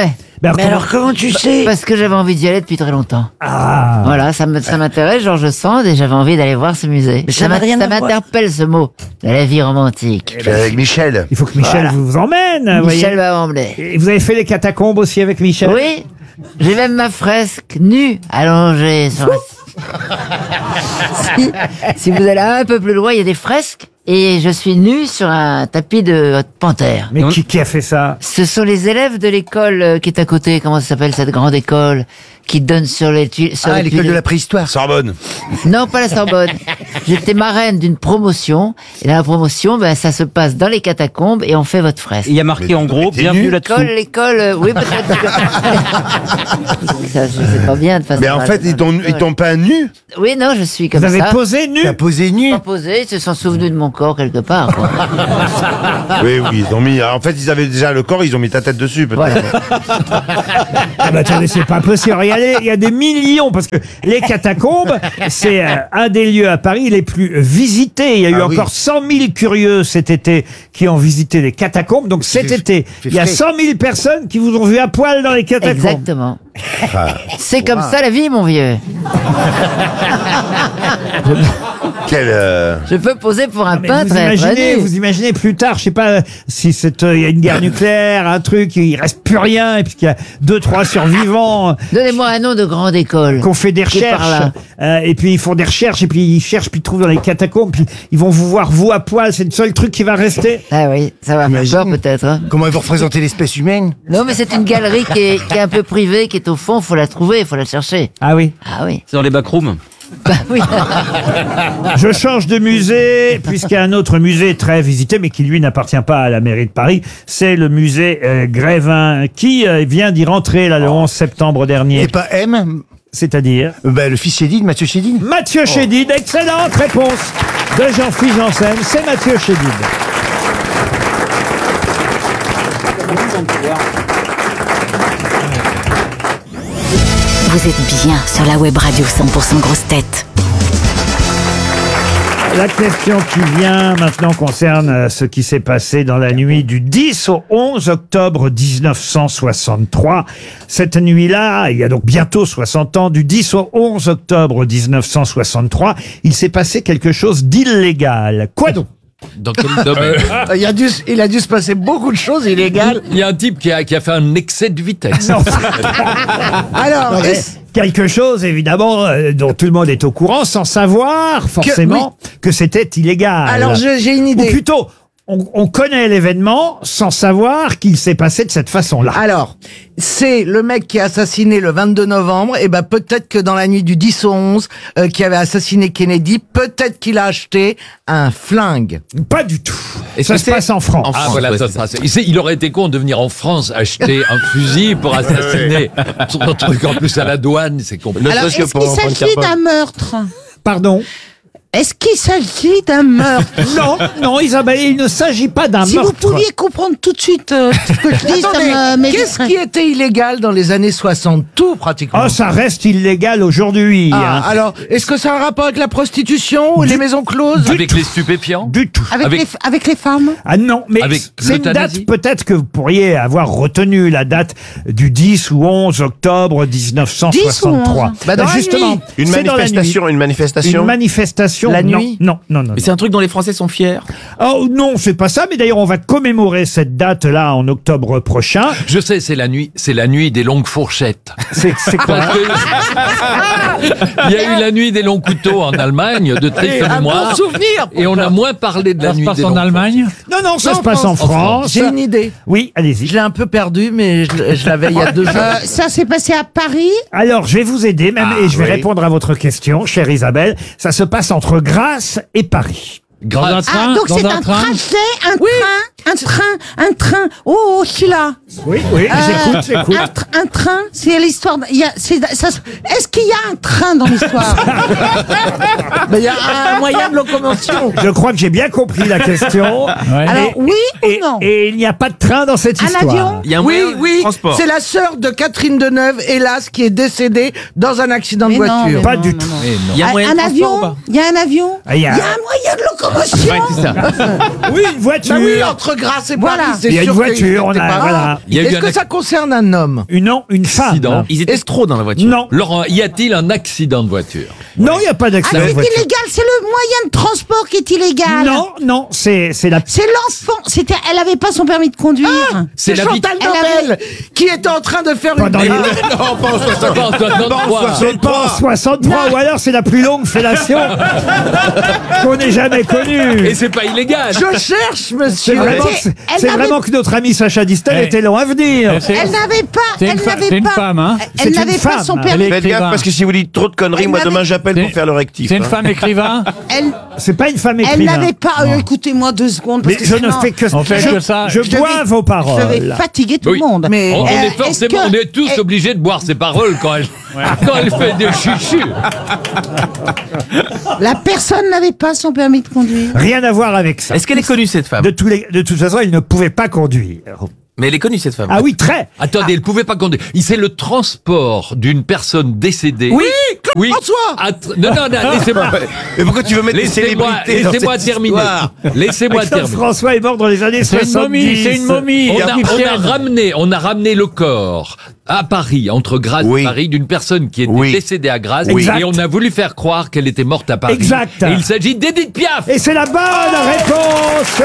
Mais alors, Mais comment- alors comment tu sais Parce que j'avais envie d'y aller depuis très longtemps. Ah. Voilà, ça me- ça m'intéresse, Georges Sand, et j'avais envie d'aller voir ce musée. Mais ça n'a m'a- rien ça à voir. m'interpelle ce mot, la vie romantique. Je vais avec Michel. Il faut que Michel Voilà. vous emmène. vous Michel voyez. va m'emmener. Et vous avez fait les catacombes aussi avec Michel? Oui, j'ai même ma fresque nue allongée sur la... si, si vous allez un peu plus loin, il y a des fresques et je suis nu sur un tapis de panthère. Mais qui, qui a fait ça? Ce sont les élèves de l'école euh, qui est à côté. Comment ça s'appelle cette grande école qui donne sur les tu- sur Ah, les l'école tuiles- de la préhistoire. Sorbonne. Non, pas la Sorbonne. J'étais marraine d'une promotion et dans la promotion, ben ça se passe dans les catacombes et on fait votre fresque. Il y a marqué en gros, bienvenue là-dessous. L'école, l'école, euh, oui peut-être. que- ça, je sais pas bien de façon. Mais en fait, ils t'ont, ils t'ont peint nu. Oui, non, je suis comme Vous avez ça. posé nu? T'as posé nu. Pas posé, ils se sont souvenus de mon corps quelque part. quoi. Oui, oui, ils ont mis. En fait, ils avaient déjà le corps, ils ont mis ta tête dessus, peut-être. Voilà. Ah bah attendez, c'est pas possible. Regardez, il y a des millions, parce que les catacombes, c'est euh, un des lieux à Paris les plus visités. Il y a eu Ah oui. encore cent mille curieux cet été qui ont visité les catacombes. Donc cet fait- été, fait il y a frais. cent mille personnes qui vous ont vu à poil dans les catacombes. Exactement. Ah, C'est comme ça la vie, mon vieux. quel. euh, Je peux poser pour un Mais peintre. vous et être imaginez, nu. vous imaginez plus tard, je sais pas si c'est euh, il y a une guerre nucléaire, un truc, il reste plus rien, et puis qu'il y a deux trois survivants Donnez-moi un nom de grande école. qu'on fait des Qui est par recherches, là. euh, et puis ils font des recherches, et puis ils cherchent, puis ils trouvent dans les catacombes, puis ils vont vous voir vous à poil, c'est le seul truc qui va rester. Ah oui, ça va faire peur peut-être. hein. Comment ils vont représenter l'espèce humaine? Non, mais c'est une galerie qui est, qui est un peu privée, qui est au fond. Faut la trouver, faut la chercher. Ah oui. Ah oui. C'est dans les backrooms. Bah oui. Je change de musée, puisqu'il y a un autre musée très visité, mais qui lui n'appartient pas à la mairie de Paris. C'est le musée euh, Grévin, qui euh, vient d'y rentrer là le onze septembre dernier. Et pas M? C'est-à-dire Bah, le fils Chédid, Mathieu Chédid. Mathieu Chédid, excellente réponse de Jean-Philippe Janssen, c'est Mathieu Chédid. Vous êtes bien sur la web radio cent pour cent grosse tête. La question qui vient maintenant concerne euh, ce qui s'est passé dans la nuit du dix au onze octobre mille neuf cent soixante-trois. Cette nuit-là, il y a donc bientôt soixante ans, du dix au onze octobre mille neuf cent soixante-trois, il s'est passé quelque chose d'illégal. Quoi donc? Dans quel domaine? il, a dû, il a dû se passer beaucoup de choses illégales. Il y a un type qui a, qui a fait un excès de vitesse. Alors, Non, mais est-ce- quelque chose, évidemment, euh, dont tout le monde est au courant, sans savoir forcément que, c'était illégal. Alors, je- j'ai une idée. Ou plutôt, on, on connaît l'événement sans savoir qu'il s'est passé de cette façon-là. Alors, c'est le mec qui a assassiné le vingt-deux novembre, et ben peut-être que dans la nuit du dix au onze, euh, qui avait assassiné Kennedy, peut-être qu'il a acheté un flingue. Pas du tout. Est-ce Ça que se c'est- passe en France. Ah voilà, ça, ça, c'est- il sait- il aurait été con de venir en France acheter un fusil pour assassiner. Son truc en plus à la douane, c'est compliqué. Alors, est-ce qu'il s'agit d'un meurtre? Pardon? Est-ce qu'il s'agit d'un meurtre? Non, non, Isabelle, il ne s'agit pas d'un Si meurtre. vous pouviez comprendre tout de suite euh, ce que je dis, ça me Attendez, Qu'est-ce qui était illégal dans les années soixante? Tout, pratiquement. Oh, ça reste illégal aujourd'hui. Ah, hein. alors, est-ce que ça a un rapport avec la prostitution ou les maisons closes? Avec les stupéfiants? Du tout. Avec, Avec- Les, avec les femmes? Ah non, mais Avec c'est une l'euthanasie. date peut-être que vous pourriez avoir retenu, la date du dix ou onze octobre mille neuf cent soixante-trois. dix ou onze? Bah, dans la justement, nuit. Une c'est dans la manifestation, nuit. une manifestation. Une manifestation. La non, nuit Non, non, non. Mais c'est un truc dont les Français sont fiers. Oh non, c'est pas ça. Mais d'ailleurs, on va commémorer cette date-là en octobre prochain. Je sais, c'est la nuit, c'est la nuit des longues fourchettes. C'est c'est quoi? Parce que- Il y a eu la nuit des longs couteaux en Allemagne, de triste Un mémoire. bon souvenir. Et on a moins parlé de la nuit des longues Allemagne? Non, non, ça Non, se passe en France. France. J'ai une idée. Oui, allez-y. Je l'ai un peu perdu, mais je, je l'avais il y a deux jours. ça s'est passé à Paris? Alors, je vais vous aider même et je vais oui. répondre à votre question, chère Isabelle. Ça se passe entre Grasse et Paris. Dans un train, Ah, donc dans c'est un un train. trajet, un train, un train, un train. Oh, je suis là. Oui, oui, Euh, j'écoute, j'écoute. Un, tr- un train, c'est l'histoire. de- il y a- c'est- ça se- Est-ce qu'il y a un train dans l'histoire? Ben, il y a un moyen de locomotion. Je crois que j'ai bien compris la question. Alors, Et- oui et, ou non? et il n'y a pas de train dans cette Un histoire. avion? Il y a un Oui, moyen de oui. transport. C'est la sœur de Catherine Deneuve, hélas, qui est décédée dans un accident de Mais non, voiture. mais Pas non, du non, tout. Mais non. Il y a un Un, moyen un de transport ou avion? pas Il y a un avion? Ah, il y a- un moyen de locomotion. Ouais, c'est ça. Oui, une voiture. Bah oui, entre Grasse et Voilà. Paris, c'est Il y a une sûr voiture, qu'il on était a- pas- voilà. Il y a eu Est-ce un que ac- ça concerne un homme? Une, non, une femme. Accident. Ils étaient trop dans la voiture. Non, Laurent, y a-t-il un accident de voiture? non, il n'y a pas Ah, d'accident c'est de voiture. illégal, c'est le moyen de transport qui est illégal. Non, non, c'est c'est la. C'est l'enfant. C'était, elle avait pas son permis de conduire. C'est la Chantal Elle Nobel avait- qui était en train de faire Pendant une... les- Non, pas en soixante-trois. C'est pas en soixante-trois, ou alors c'est la plus longue fellation qu'on ait jamais connue. Et c'est pas illégal. Je cherche, C'est monsieur. vraiment, Elle c'est- c'est n'avait- vraiment que notre ami Sacha Distel Eh. était long à venir. C'est- Elle n'avait pas, C'est une elle fa- n'avait c'est une pas, femme, hein. C'est elle une n'avait pas femme. son Elle permis. est Faites gaffe écrivain. parce que si vous dites trop de conneries, Elle moi n'avait- demain j'appelle pour C'est- faire le rectif. C'est une hein. femme écrivain. Elle, C'est pas une femme elle écrivain. n'avait pas. euh, écoutez-moi deux secondes. Parce Mais que je ne sinon, fais que On fait je, que ça. Je je bois vais- vos je paroles. vais fatiguer tout Oui. le monde. Mais- On, on Euh, est est-ce forcément, que- on est tous eh, obligés de boire ses paroles quand elle, quand elle fait des chuchus. La personne n'avait pas son permis de conduire. Rien à voir avec ça. Est-ce qu'elle est connue, cette femme? De, tous les, de toute façon, il ne pouvait pas conduire. Mais elle est connue, cette femme. Ah oui, très. Attendez, elle pouvait pas conduire. Il c'est le transport d'une personne décédée. Oui, Claude Oui. François. Att- non, non, non, laissez-moi. Mais pourquoi tu veux mettre des Laissez-moi, célébrités dans laissez-moi cette terminer. histoire Laissez-moi Claude terminer. François est mort dans les années C'est une soixante-dix. momie, c'est une momie. On a, on a égyptienne. ramené, on a ramené le corps à Paris, entre Grasse Oui. et Paris, d'une personne qui était Oui. décédée à Grasse, Oui. et on a voulu faire croire qu'elle était morte à Paris. Exact. Et il s'agit d'Edith Piaf. Et c'est la bonne réponse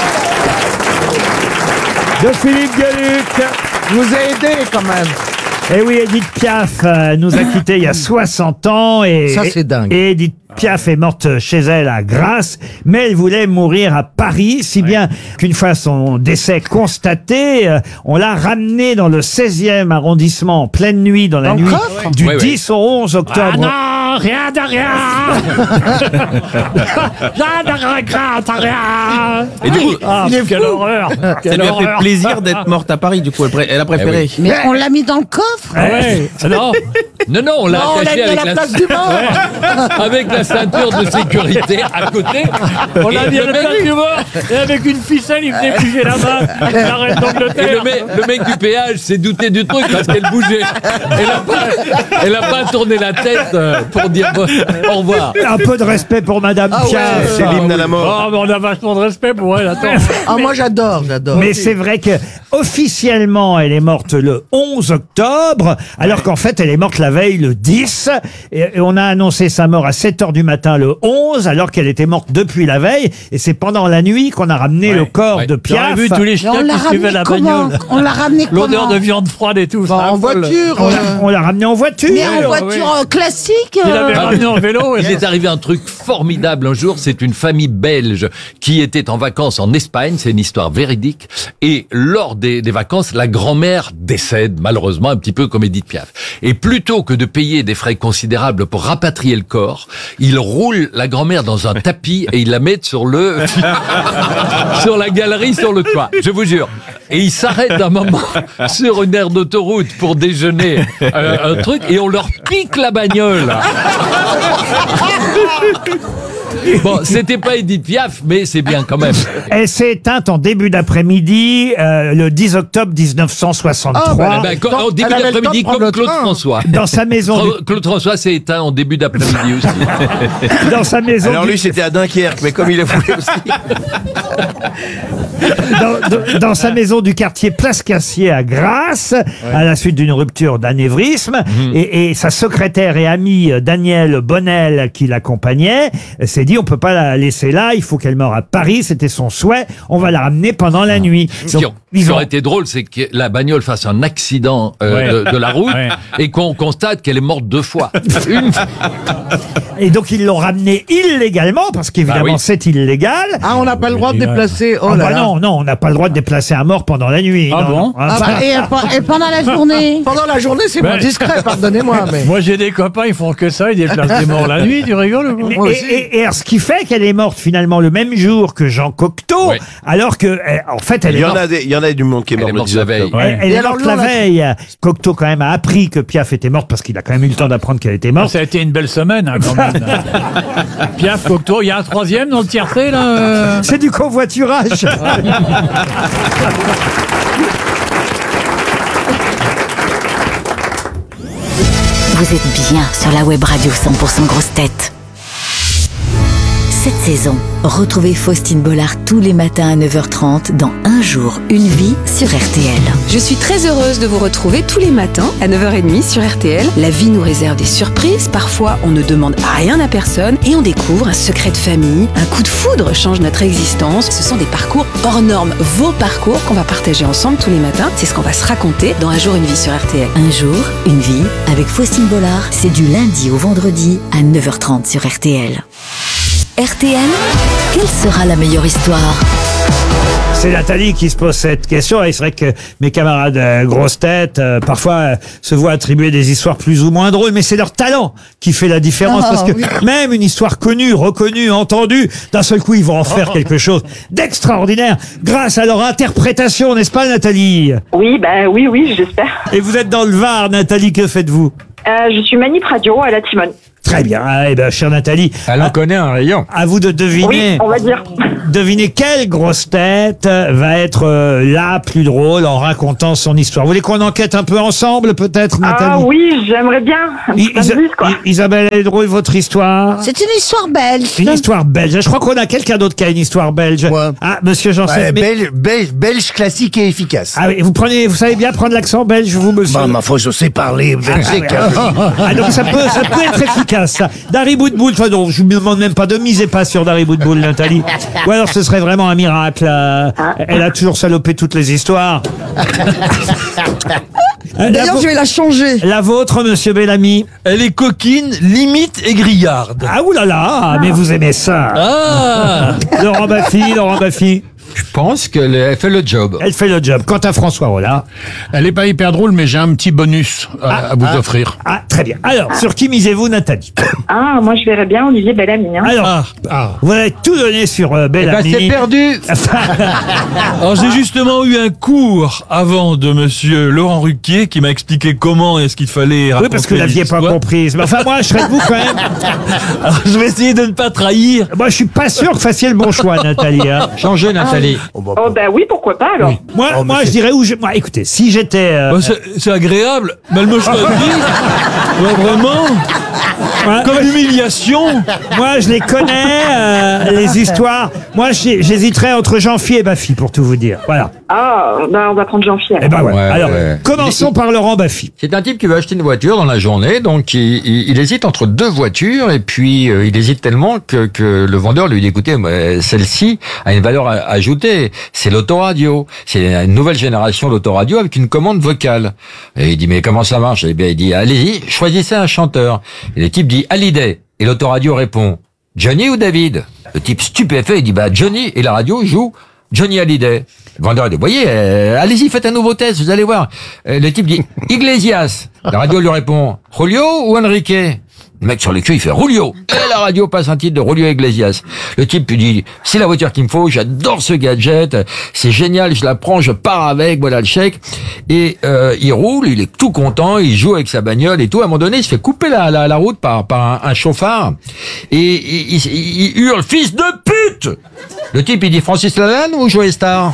de Philippe Gueluc. Je vous ai aidé quand même. Et oui, Edith Piaf euh, nous a quittés il y a soixante ans. Et, Ça, c'est dingue. Et Edith Piaf est morte chez elle à Grasse, mais elle voulait mourir à Paris, si bien qu'une fois son décès constaté, euh, on l'a ramenée dans le seizième arrondissement en pleine nuit, dans la Dans le nuit coffre du Ouais, ouais. dix au onze octobre. Ah non, rien de rien. Rien de regret, rien. Et du coup, Ah, Il est quelle fou. horreur. Ça Quelle lui a fait horreur. plaisir d'être morte à Paris, du coup, elle, pré- elle a préféré. Eh Mais on l'a mis dans le coffre. Ah ouais. Non. non, non, on l'a Non, on l'a attaché mis à avec la la, place du mort. avec la ceinture de sécurité à côté. On l'a Et mis à le la mec- place du mort. Et avec une ficelle, il venait bouger la main. La reine Et d'Angleterre. le mec, le mec du péage s'est douté du truc parce qu'elle bougeait. Elle a pas, elle a pas tourné la tête euh, pour dire bon, au revoir. Un peu de respect pour Madame Ah ouais. Piaf. C'est l'hymne à la mort. Oh, mais on a vachement de respect pour elle, attends. Ah, moi j'adore, j'adore. Mais c'est vrai que officiellement, elle est morte le onze octobre, alors qu'en fait, elle est morte la veille le dix. Et, et on a annoncé sa mort à sept heures du matin le onze, alors qu'elle était morte depuis la veille. Et c'est pendant la nuit qu'on a ramené le corps ouais. de J'aurais Piaf. vu tous les Mais on chiens l'a qui suivaient ramené la comment bagnole. On l'a ramené comment L'odeur de viande froide et tout. Bah, ça en affole. voiture. On euh, l'a, on l'a ramené en voiture. Mais en oui. voiture euh, classique. Il euh, avait ramené en vélo. Et Il est arrivé un truc formidable un jour, c'est une famille belge qui était en vacances en Espagne, c'est une histoire véridique, et lors des, des vacances, la grand-mère décède, malheureusement, un petit peu comme Edith Piaf. Et plutôt que de payer des frais considérables pour rapatrier le corps, il roule la grand-mère dans un tapis et il la met sur le, sur la galerie, sur le toit, je vous jure. Et il s'arrête un moment sur une aire d'autoroute pour déjeuner euh, un truc et on leur pique la bagnole. Bon, c'était pas Edith Piaf, mais c'est bien quand même. Elle s'est éteinte en début d'après-midi, euh, le dix octobre mille neuf cent soixante-trois. Eh ben, quand- en début elle avait le temps d'après-midi, de prendre comme le Claude train. François. Dans sa maison, Cla- Claude François s'est éteint en début d'après-midi aussi. du- dans sa maison, Alors du- lui c'était à Dunkerque, mais comme il a voulu aussi. dans, dans- dans sa maison du quartier Place Cassier à Grasse, à la suite d'une rupture d'anévrisme, Mhm. et, et sa secrétaire et amie euh, Danielle Bonnel, qui l'accompagnait, euh, s'est dit on peut pas la laisser là, il faut qu'elle meure à Paris, c'était son souhait, on va la ramener pendant la nuit. Ce qui, Donc, ce qui ils ont- aurait été drôle, c'est que la bagnole fasse un accident euh, Ouais. de, de la route Ouais. et qu'on constate qu'elle est morte deux fois. Une fois. Et donc ils l'ont ramenée illégalement, parce qu'évidemment Bah oui. c'est illégal. Ah, on n'a pas le droit de déplacer. Oh Ah là bah là. non, non, on n'a pas le droit de déplacer un mort pendant la nuit. Ah non, bon non. Ah Ah, bah, Et, euh, et pendant la journée. Pendant la journée, c'est moins Ouais. discret, pardonnez-moi, mais. Moi, j'ai des copains, ils font que ça, ils déplacent des morts la nuit, tu rigoles ou quoi Mais- Moi et, aussi. et- et alors, ce qui fait qu'elle est morte finalement le même jour que Jean Cocteau, Ouais. alors que, euh, en fait, elle Il est y en morte. a des, il y en a du monde qui est Elle mort est le morte dix la veille. octobre. Elle, elle Et est alors, morte lui, la on l'a- veille. Cocteau quand même a appris que Piaf était morte parce qu'il a quand même eu le temps d'apprendre qu'elle était Ah, morte. ça a été une belle semaine, hein, quand même. Piaf, Cocteau, il y a un troisième dans le tiercé, là euh C'est du covoiturage. Vous êtes bien sur la web radio cent pour cent grosse tête. cette saison. Retrouvez Faustine Bollard tous les matins à neuf heures trente dans Un jour, une vie sur R T L. Je suis très heureuse de vous retrouver tous les matins à neuf heures trente sur R T L. La vie nous réserve des surprises, parfois on ne demande rien à personne et on découvre un secret de famille, un coup de foudre change notre existence. Ce sont des parcours hors normes, vos parcours qu'on va partager ensemble tous les matins. C'est ce qu'on va se raconter dans Un jour, une vie sur R T L. Un jour, une vie avec Faustine Bollard, c'est du lundi au vendredi à neuf heures trente sur R T L. R T L, quelle sera la meilleure histoire ? C'est Nathalie qui se pose cette question. Et c'est vrai que mes camarades euh, grosses têtes, euh, parfois, euh, se voient attribuer des histoires plus ou moins drôles, mais c'est leur talent qui fait la différence. Oh, parce que oui. même une histoire connue, reconnue, entendue, d'un seul coup, ils vont en faire quelque chose d'extraordinaire grâce à leur interprétation, n'est-ce pas, Nathalie ? Oui, bah oui, oui, j'espère. Et vous êtes dans le Var, Nathalie, que faites-vous ? Euh, je suis manip radio à la Timone. Très bien. Ah, eh ben, chère Nathalie. Elle en connaît un rayon. À vous de deviner. Oui, on va dire. Devinez quelle grosse tête va être euh, la plus drôle en racontant son histoire. Vous voulez qu'on enquête un peu ensemble, peut-être, Nathalie ? Ah oui, j'aimerais bien. Un petit Isa- indice, quoi. I- Isabelle, elle est drôle, votre histoire ? C'est une histoire belge. Une histoire belge. Je crois qu'on a quelqu'un d'autre qui a une histoire belge. Ah, monsieur Janssen. Ouais, mais- belge, belge, belge classique et efficace. Ah oui, vous prenez, vous savez bien prendre l'accent belge, vous, monsieur ? Bah, ma foi, je sais parler belge. Ah, donc ça peut, ça peut être efficace, ça. Dari Boudboul, enfin, non, je vous demande même pas de miser pas sur Dari Boudboul, Nathalie. Ou alors ce serait vraiment un miracle. euh, Elle a toujours salopé toutes les histoires. D'ailleurs, je vais la changer. La vôtre, monsieur Bellamy. Elle est coquine, limite aigrillarde. Ah oulala, mais vous aimez ça. Ah. Laurent Baffy, Laurent Baffy. Je pense qu'elle fait le job. Elle fait le job. Quant à François Rollin. Elle est pas hyper drôle, mais j'ai un petit bonus à, à vous ah, offrir. Ah, très bien. Alors, sur qui misez-vous, Nathalie ? Ah, moi je verrais bien Olivier Bellamy. Hein. Alors, vous avez tout donné sur euh, Bellamy. Eh ben, c'est perdu. Alors j'ai justement eu un cours avant de monsieur Laurent Ruquier qui m'a expliqué comment est-ce qu'il fallait raconter Oui, parce que vous l'aviez pas l'histoire. comprise. Mais enfin, moi, je serais de vous quand même. Alors je vais essayer de ne pas trahir. Moi, je suis pas sûr que vous fassiez le bon choix, Nathalie. Hein. Changez, Nathalie. Oh bah oui, pourquoi pas alors. Moi, Oh, moi je dirais où je... Moi, écoutez, si j'étais... euh, Bah, c'est- c'est agréable, mais elle me choisit. Ouais, vraiment. moi, Comme l'humiliation. moi, je les connais, euh, les histoires. Moi, j'ai- j'hésiterais entre Jean-Phi et Baffy, pour tout vous dire. Voilà. Ah, bah on va prendre Jean-Pierre. Eh ben, voilà. Ouais, Alors, ouais. commençons par Laurent Baffy. C'est un type qui veut acheter une voiture dans la journée, donc il, il- il hésite entre deux voitures, et puis euh, il hésite tellement que, que le vendeur lui dit, écoutez, moi, celle-ci a une valeur a- ajoutée, c'est l'autoradio, c'est une nouvelle génération d'autoradio avec une commande vocale. Et il dit, mais comment ça marche ? Eh bien, il dit, allez-y, choisissez un chanteur. Et le type dit, Hallyday. Et l'autoradio répond, Johnny ou David ? Le type stupéfait, il dit, bah Johnny, et la radio joue Johnny Hallyday. Le vendeur dit, voyez, euh, allez-y, faites un nouveau test, vous allez voir. Euh, le type dit, Iglesias. La radio lui répond, Julio ou Enrique ? Le mec sur le cul, il fait Julio. Et la radio passe un titre de Julio Iglesias. Le type lui dit, c'est la voiture qu'il me faut, j'adore ce gadget, c'est génial, je la prends, je pars avec, voilà le chèque. Et euh, il roule, il est tout content, il joue avec sa bagnole et tout. À un moment donné, il se fait couper la, la, la route par, par un, un chauffard. Et il, il, il hurle, fils de pute! Le type, il dit Francis Lalanne ou Joey Star?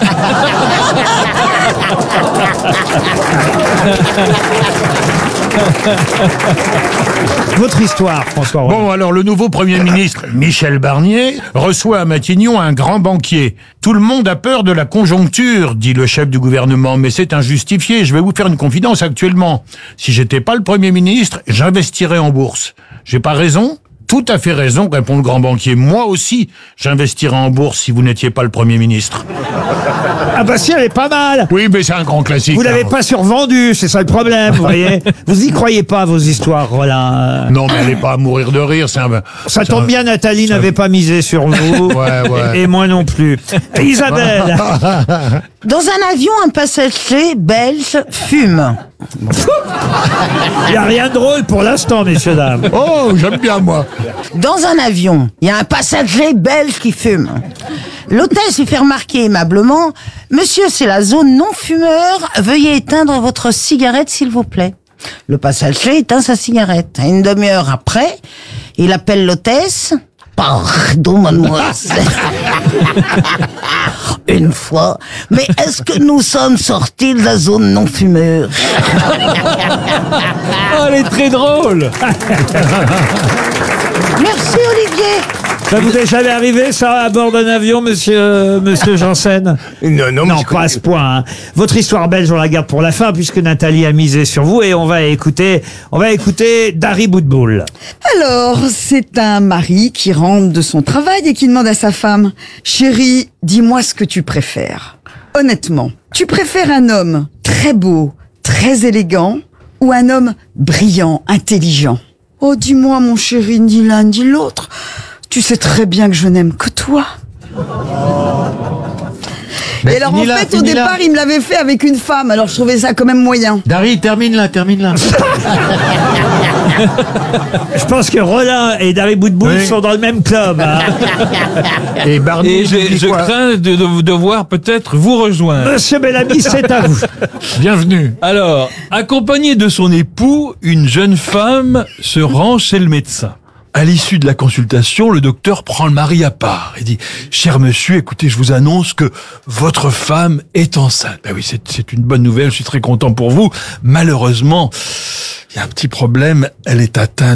Votre histoire, François Rollin. Bon, alors le nouveau Premier ministre, Michel Barnier, reçoit à Matignon un grand banquier. Tout le monde a peur de la conjoncture, dit le chef du gouvernement, mais c'est injustifié. Je vais vous faire une confidence actuellement. Si j'étais pas le Premier ministre, j'investirais en bourse. J'ai pas raison ? Tout à fait raison, répond le grand banquier. Moi aussi, j'investirais en bourse si vous n'étiez pas le Premier ministre. Ah bah si, elle est pas mal. Oui, mais c'est un grand classique. Vous l'avez hein. pas survendue, c'est ça le problème, vous voyez. Vous y croyez pas, vos histoires, Rollin. Non, mais elle est pas à mourir de rire. C'est un... Ça c'est tombe un- bien, Nathalie n'avait pas misé sur vous. Ouais, ouais. Et, et moi non plus. Isabelle. Dans un avion, un passager belge fume. Il n'y a rien de drôle pour l'instant, messieurs, dames. Oh, j'aime bien, moi. Dans un avion, il y a un passager belge qui fume. L'hôtesse lui fait remarquer aimablement « Monsieur, c'est la zone non-fumeur, veuillez éteindre votre cigarette, s'il vous plaît. » Le passager éteint sa cigarette. Une demi-heure après, il appelle l'hôtesse. « Pardon, mademoiselle. Une fois, mais est-ce que nous sommes sortis de la zone non-fumeur ?» Oh, elle est très drôle. Merci, Olivier. Ça vous est jamais arrivé, ça, à bord d'un avion, monsieur, monsieur Janssen? Non, non, Non, pas à ce point. hein. Votre histoire belge, on la garde pour la fin, puisque Nathalie a misé sur vous, et on va écouter, on va écouter Dari Boudboul. Alors, c'est un mari qui rentre de son travail et qui demande à sa femme, chérie, dis-moi ce que tu préfères. Honnêtement, tu préfères un homme très beau, très élégant, ou un homme brillant, intelligent? Oh, dis-moi, mon chéri, ni l'un ni l'autre. Tu sais très bien que je n'aime que toi. Mais et alors, en finis là, fait, au finis là. départ, il me l'avait fait avec une femme, alors je trouvais ça quand même moyen. Dari, termine là, termine là. Je pense que Roland et Dari Boudboul Oui. sont dans le même club. hein. Et Barnier, Et je, je crains de, de devoir peut-être vous rejoindre. Monsieur Bellamy, c'est à vous. Bienvenue. Alors, accompagnée de son époux, une jeune femme se rend chez le médecin. À l'issue de la consultation, le docteur prend le mari à part et dit « Cher monsieur, écoutez, je vous annonce que votre femme est enceinte. » Ben oui, c'est, c'est une bonne nouvelle, je suis très content pour vous. Malheureusement, il y a un petit problème, elle est atteinte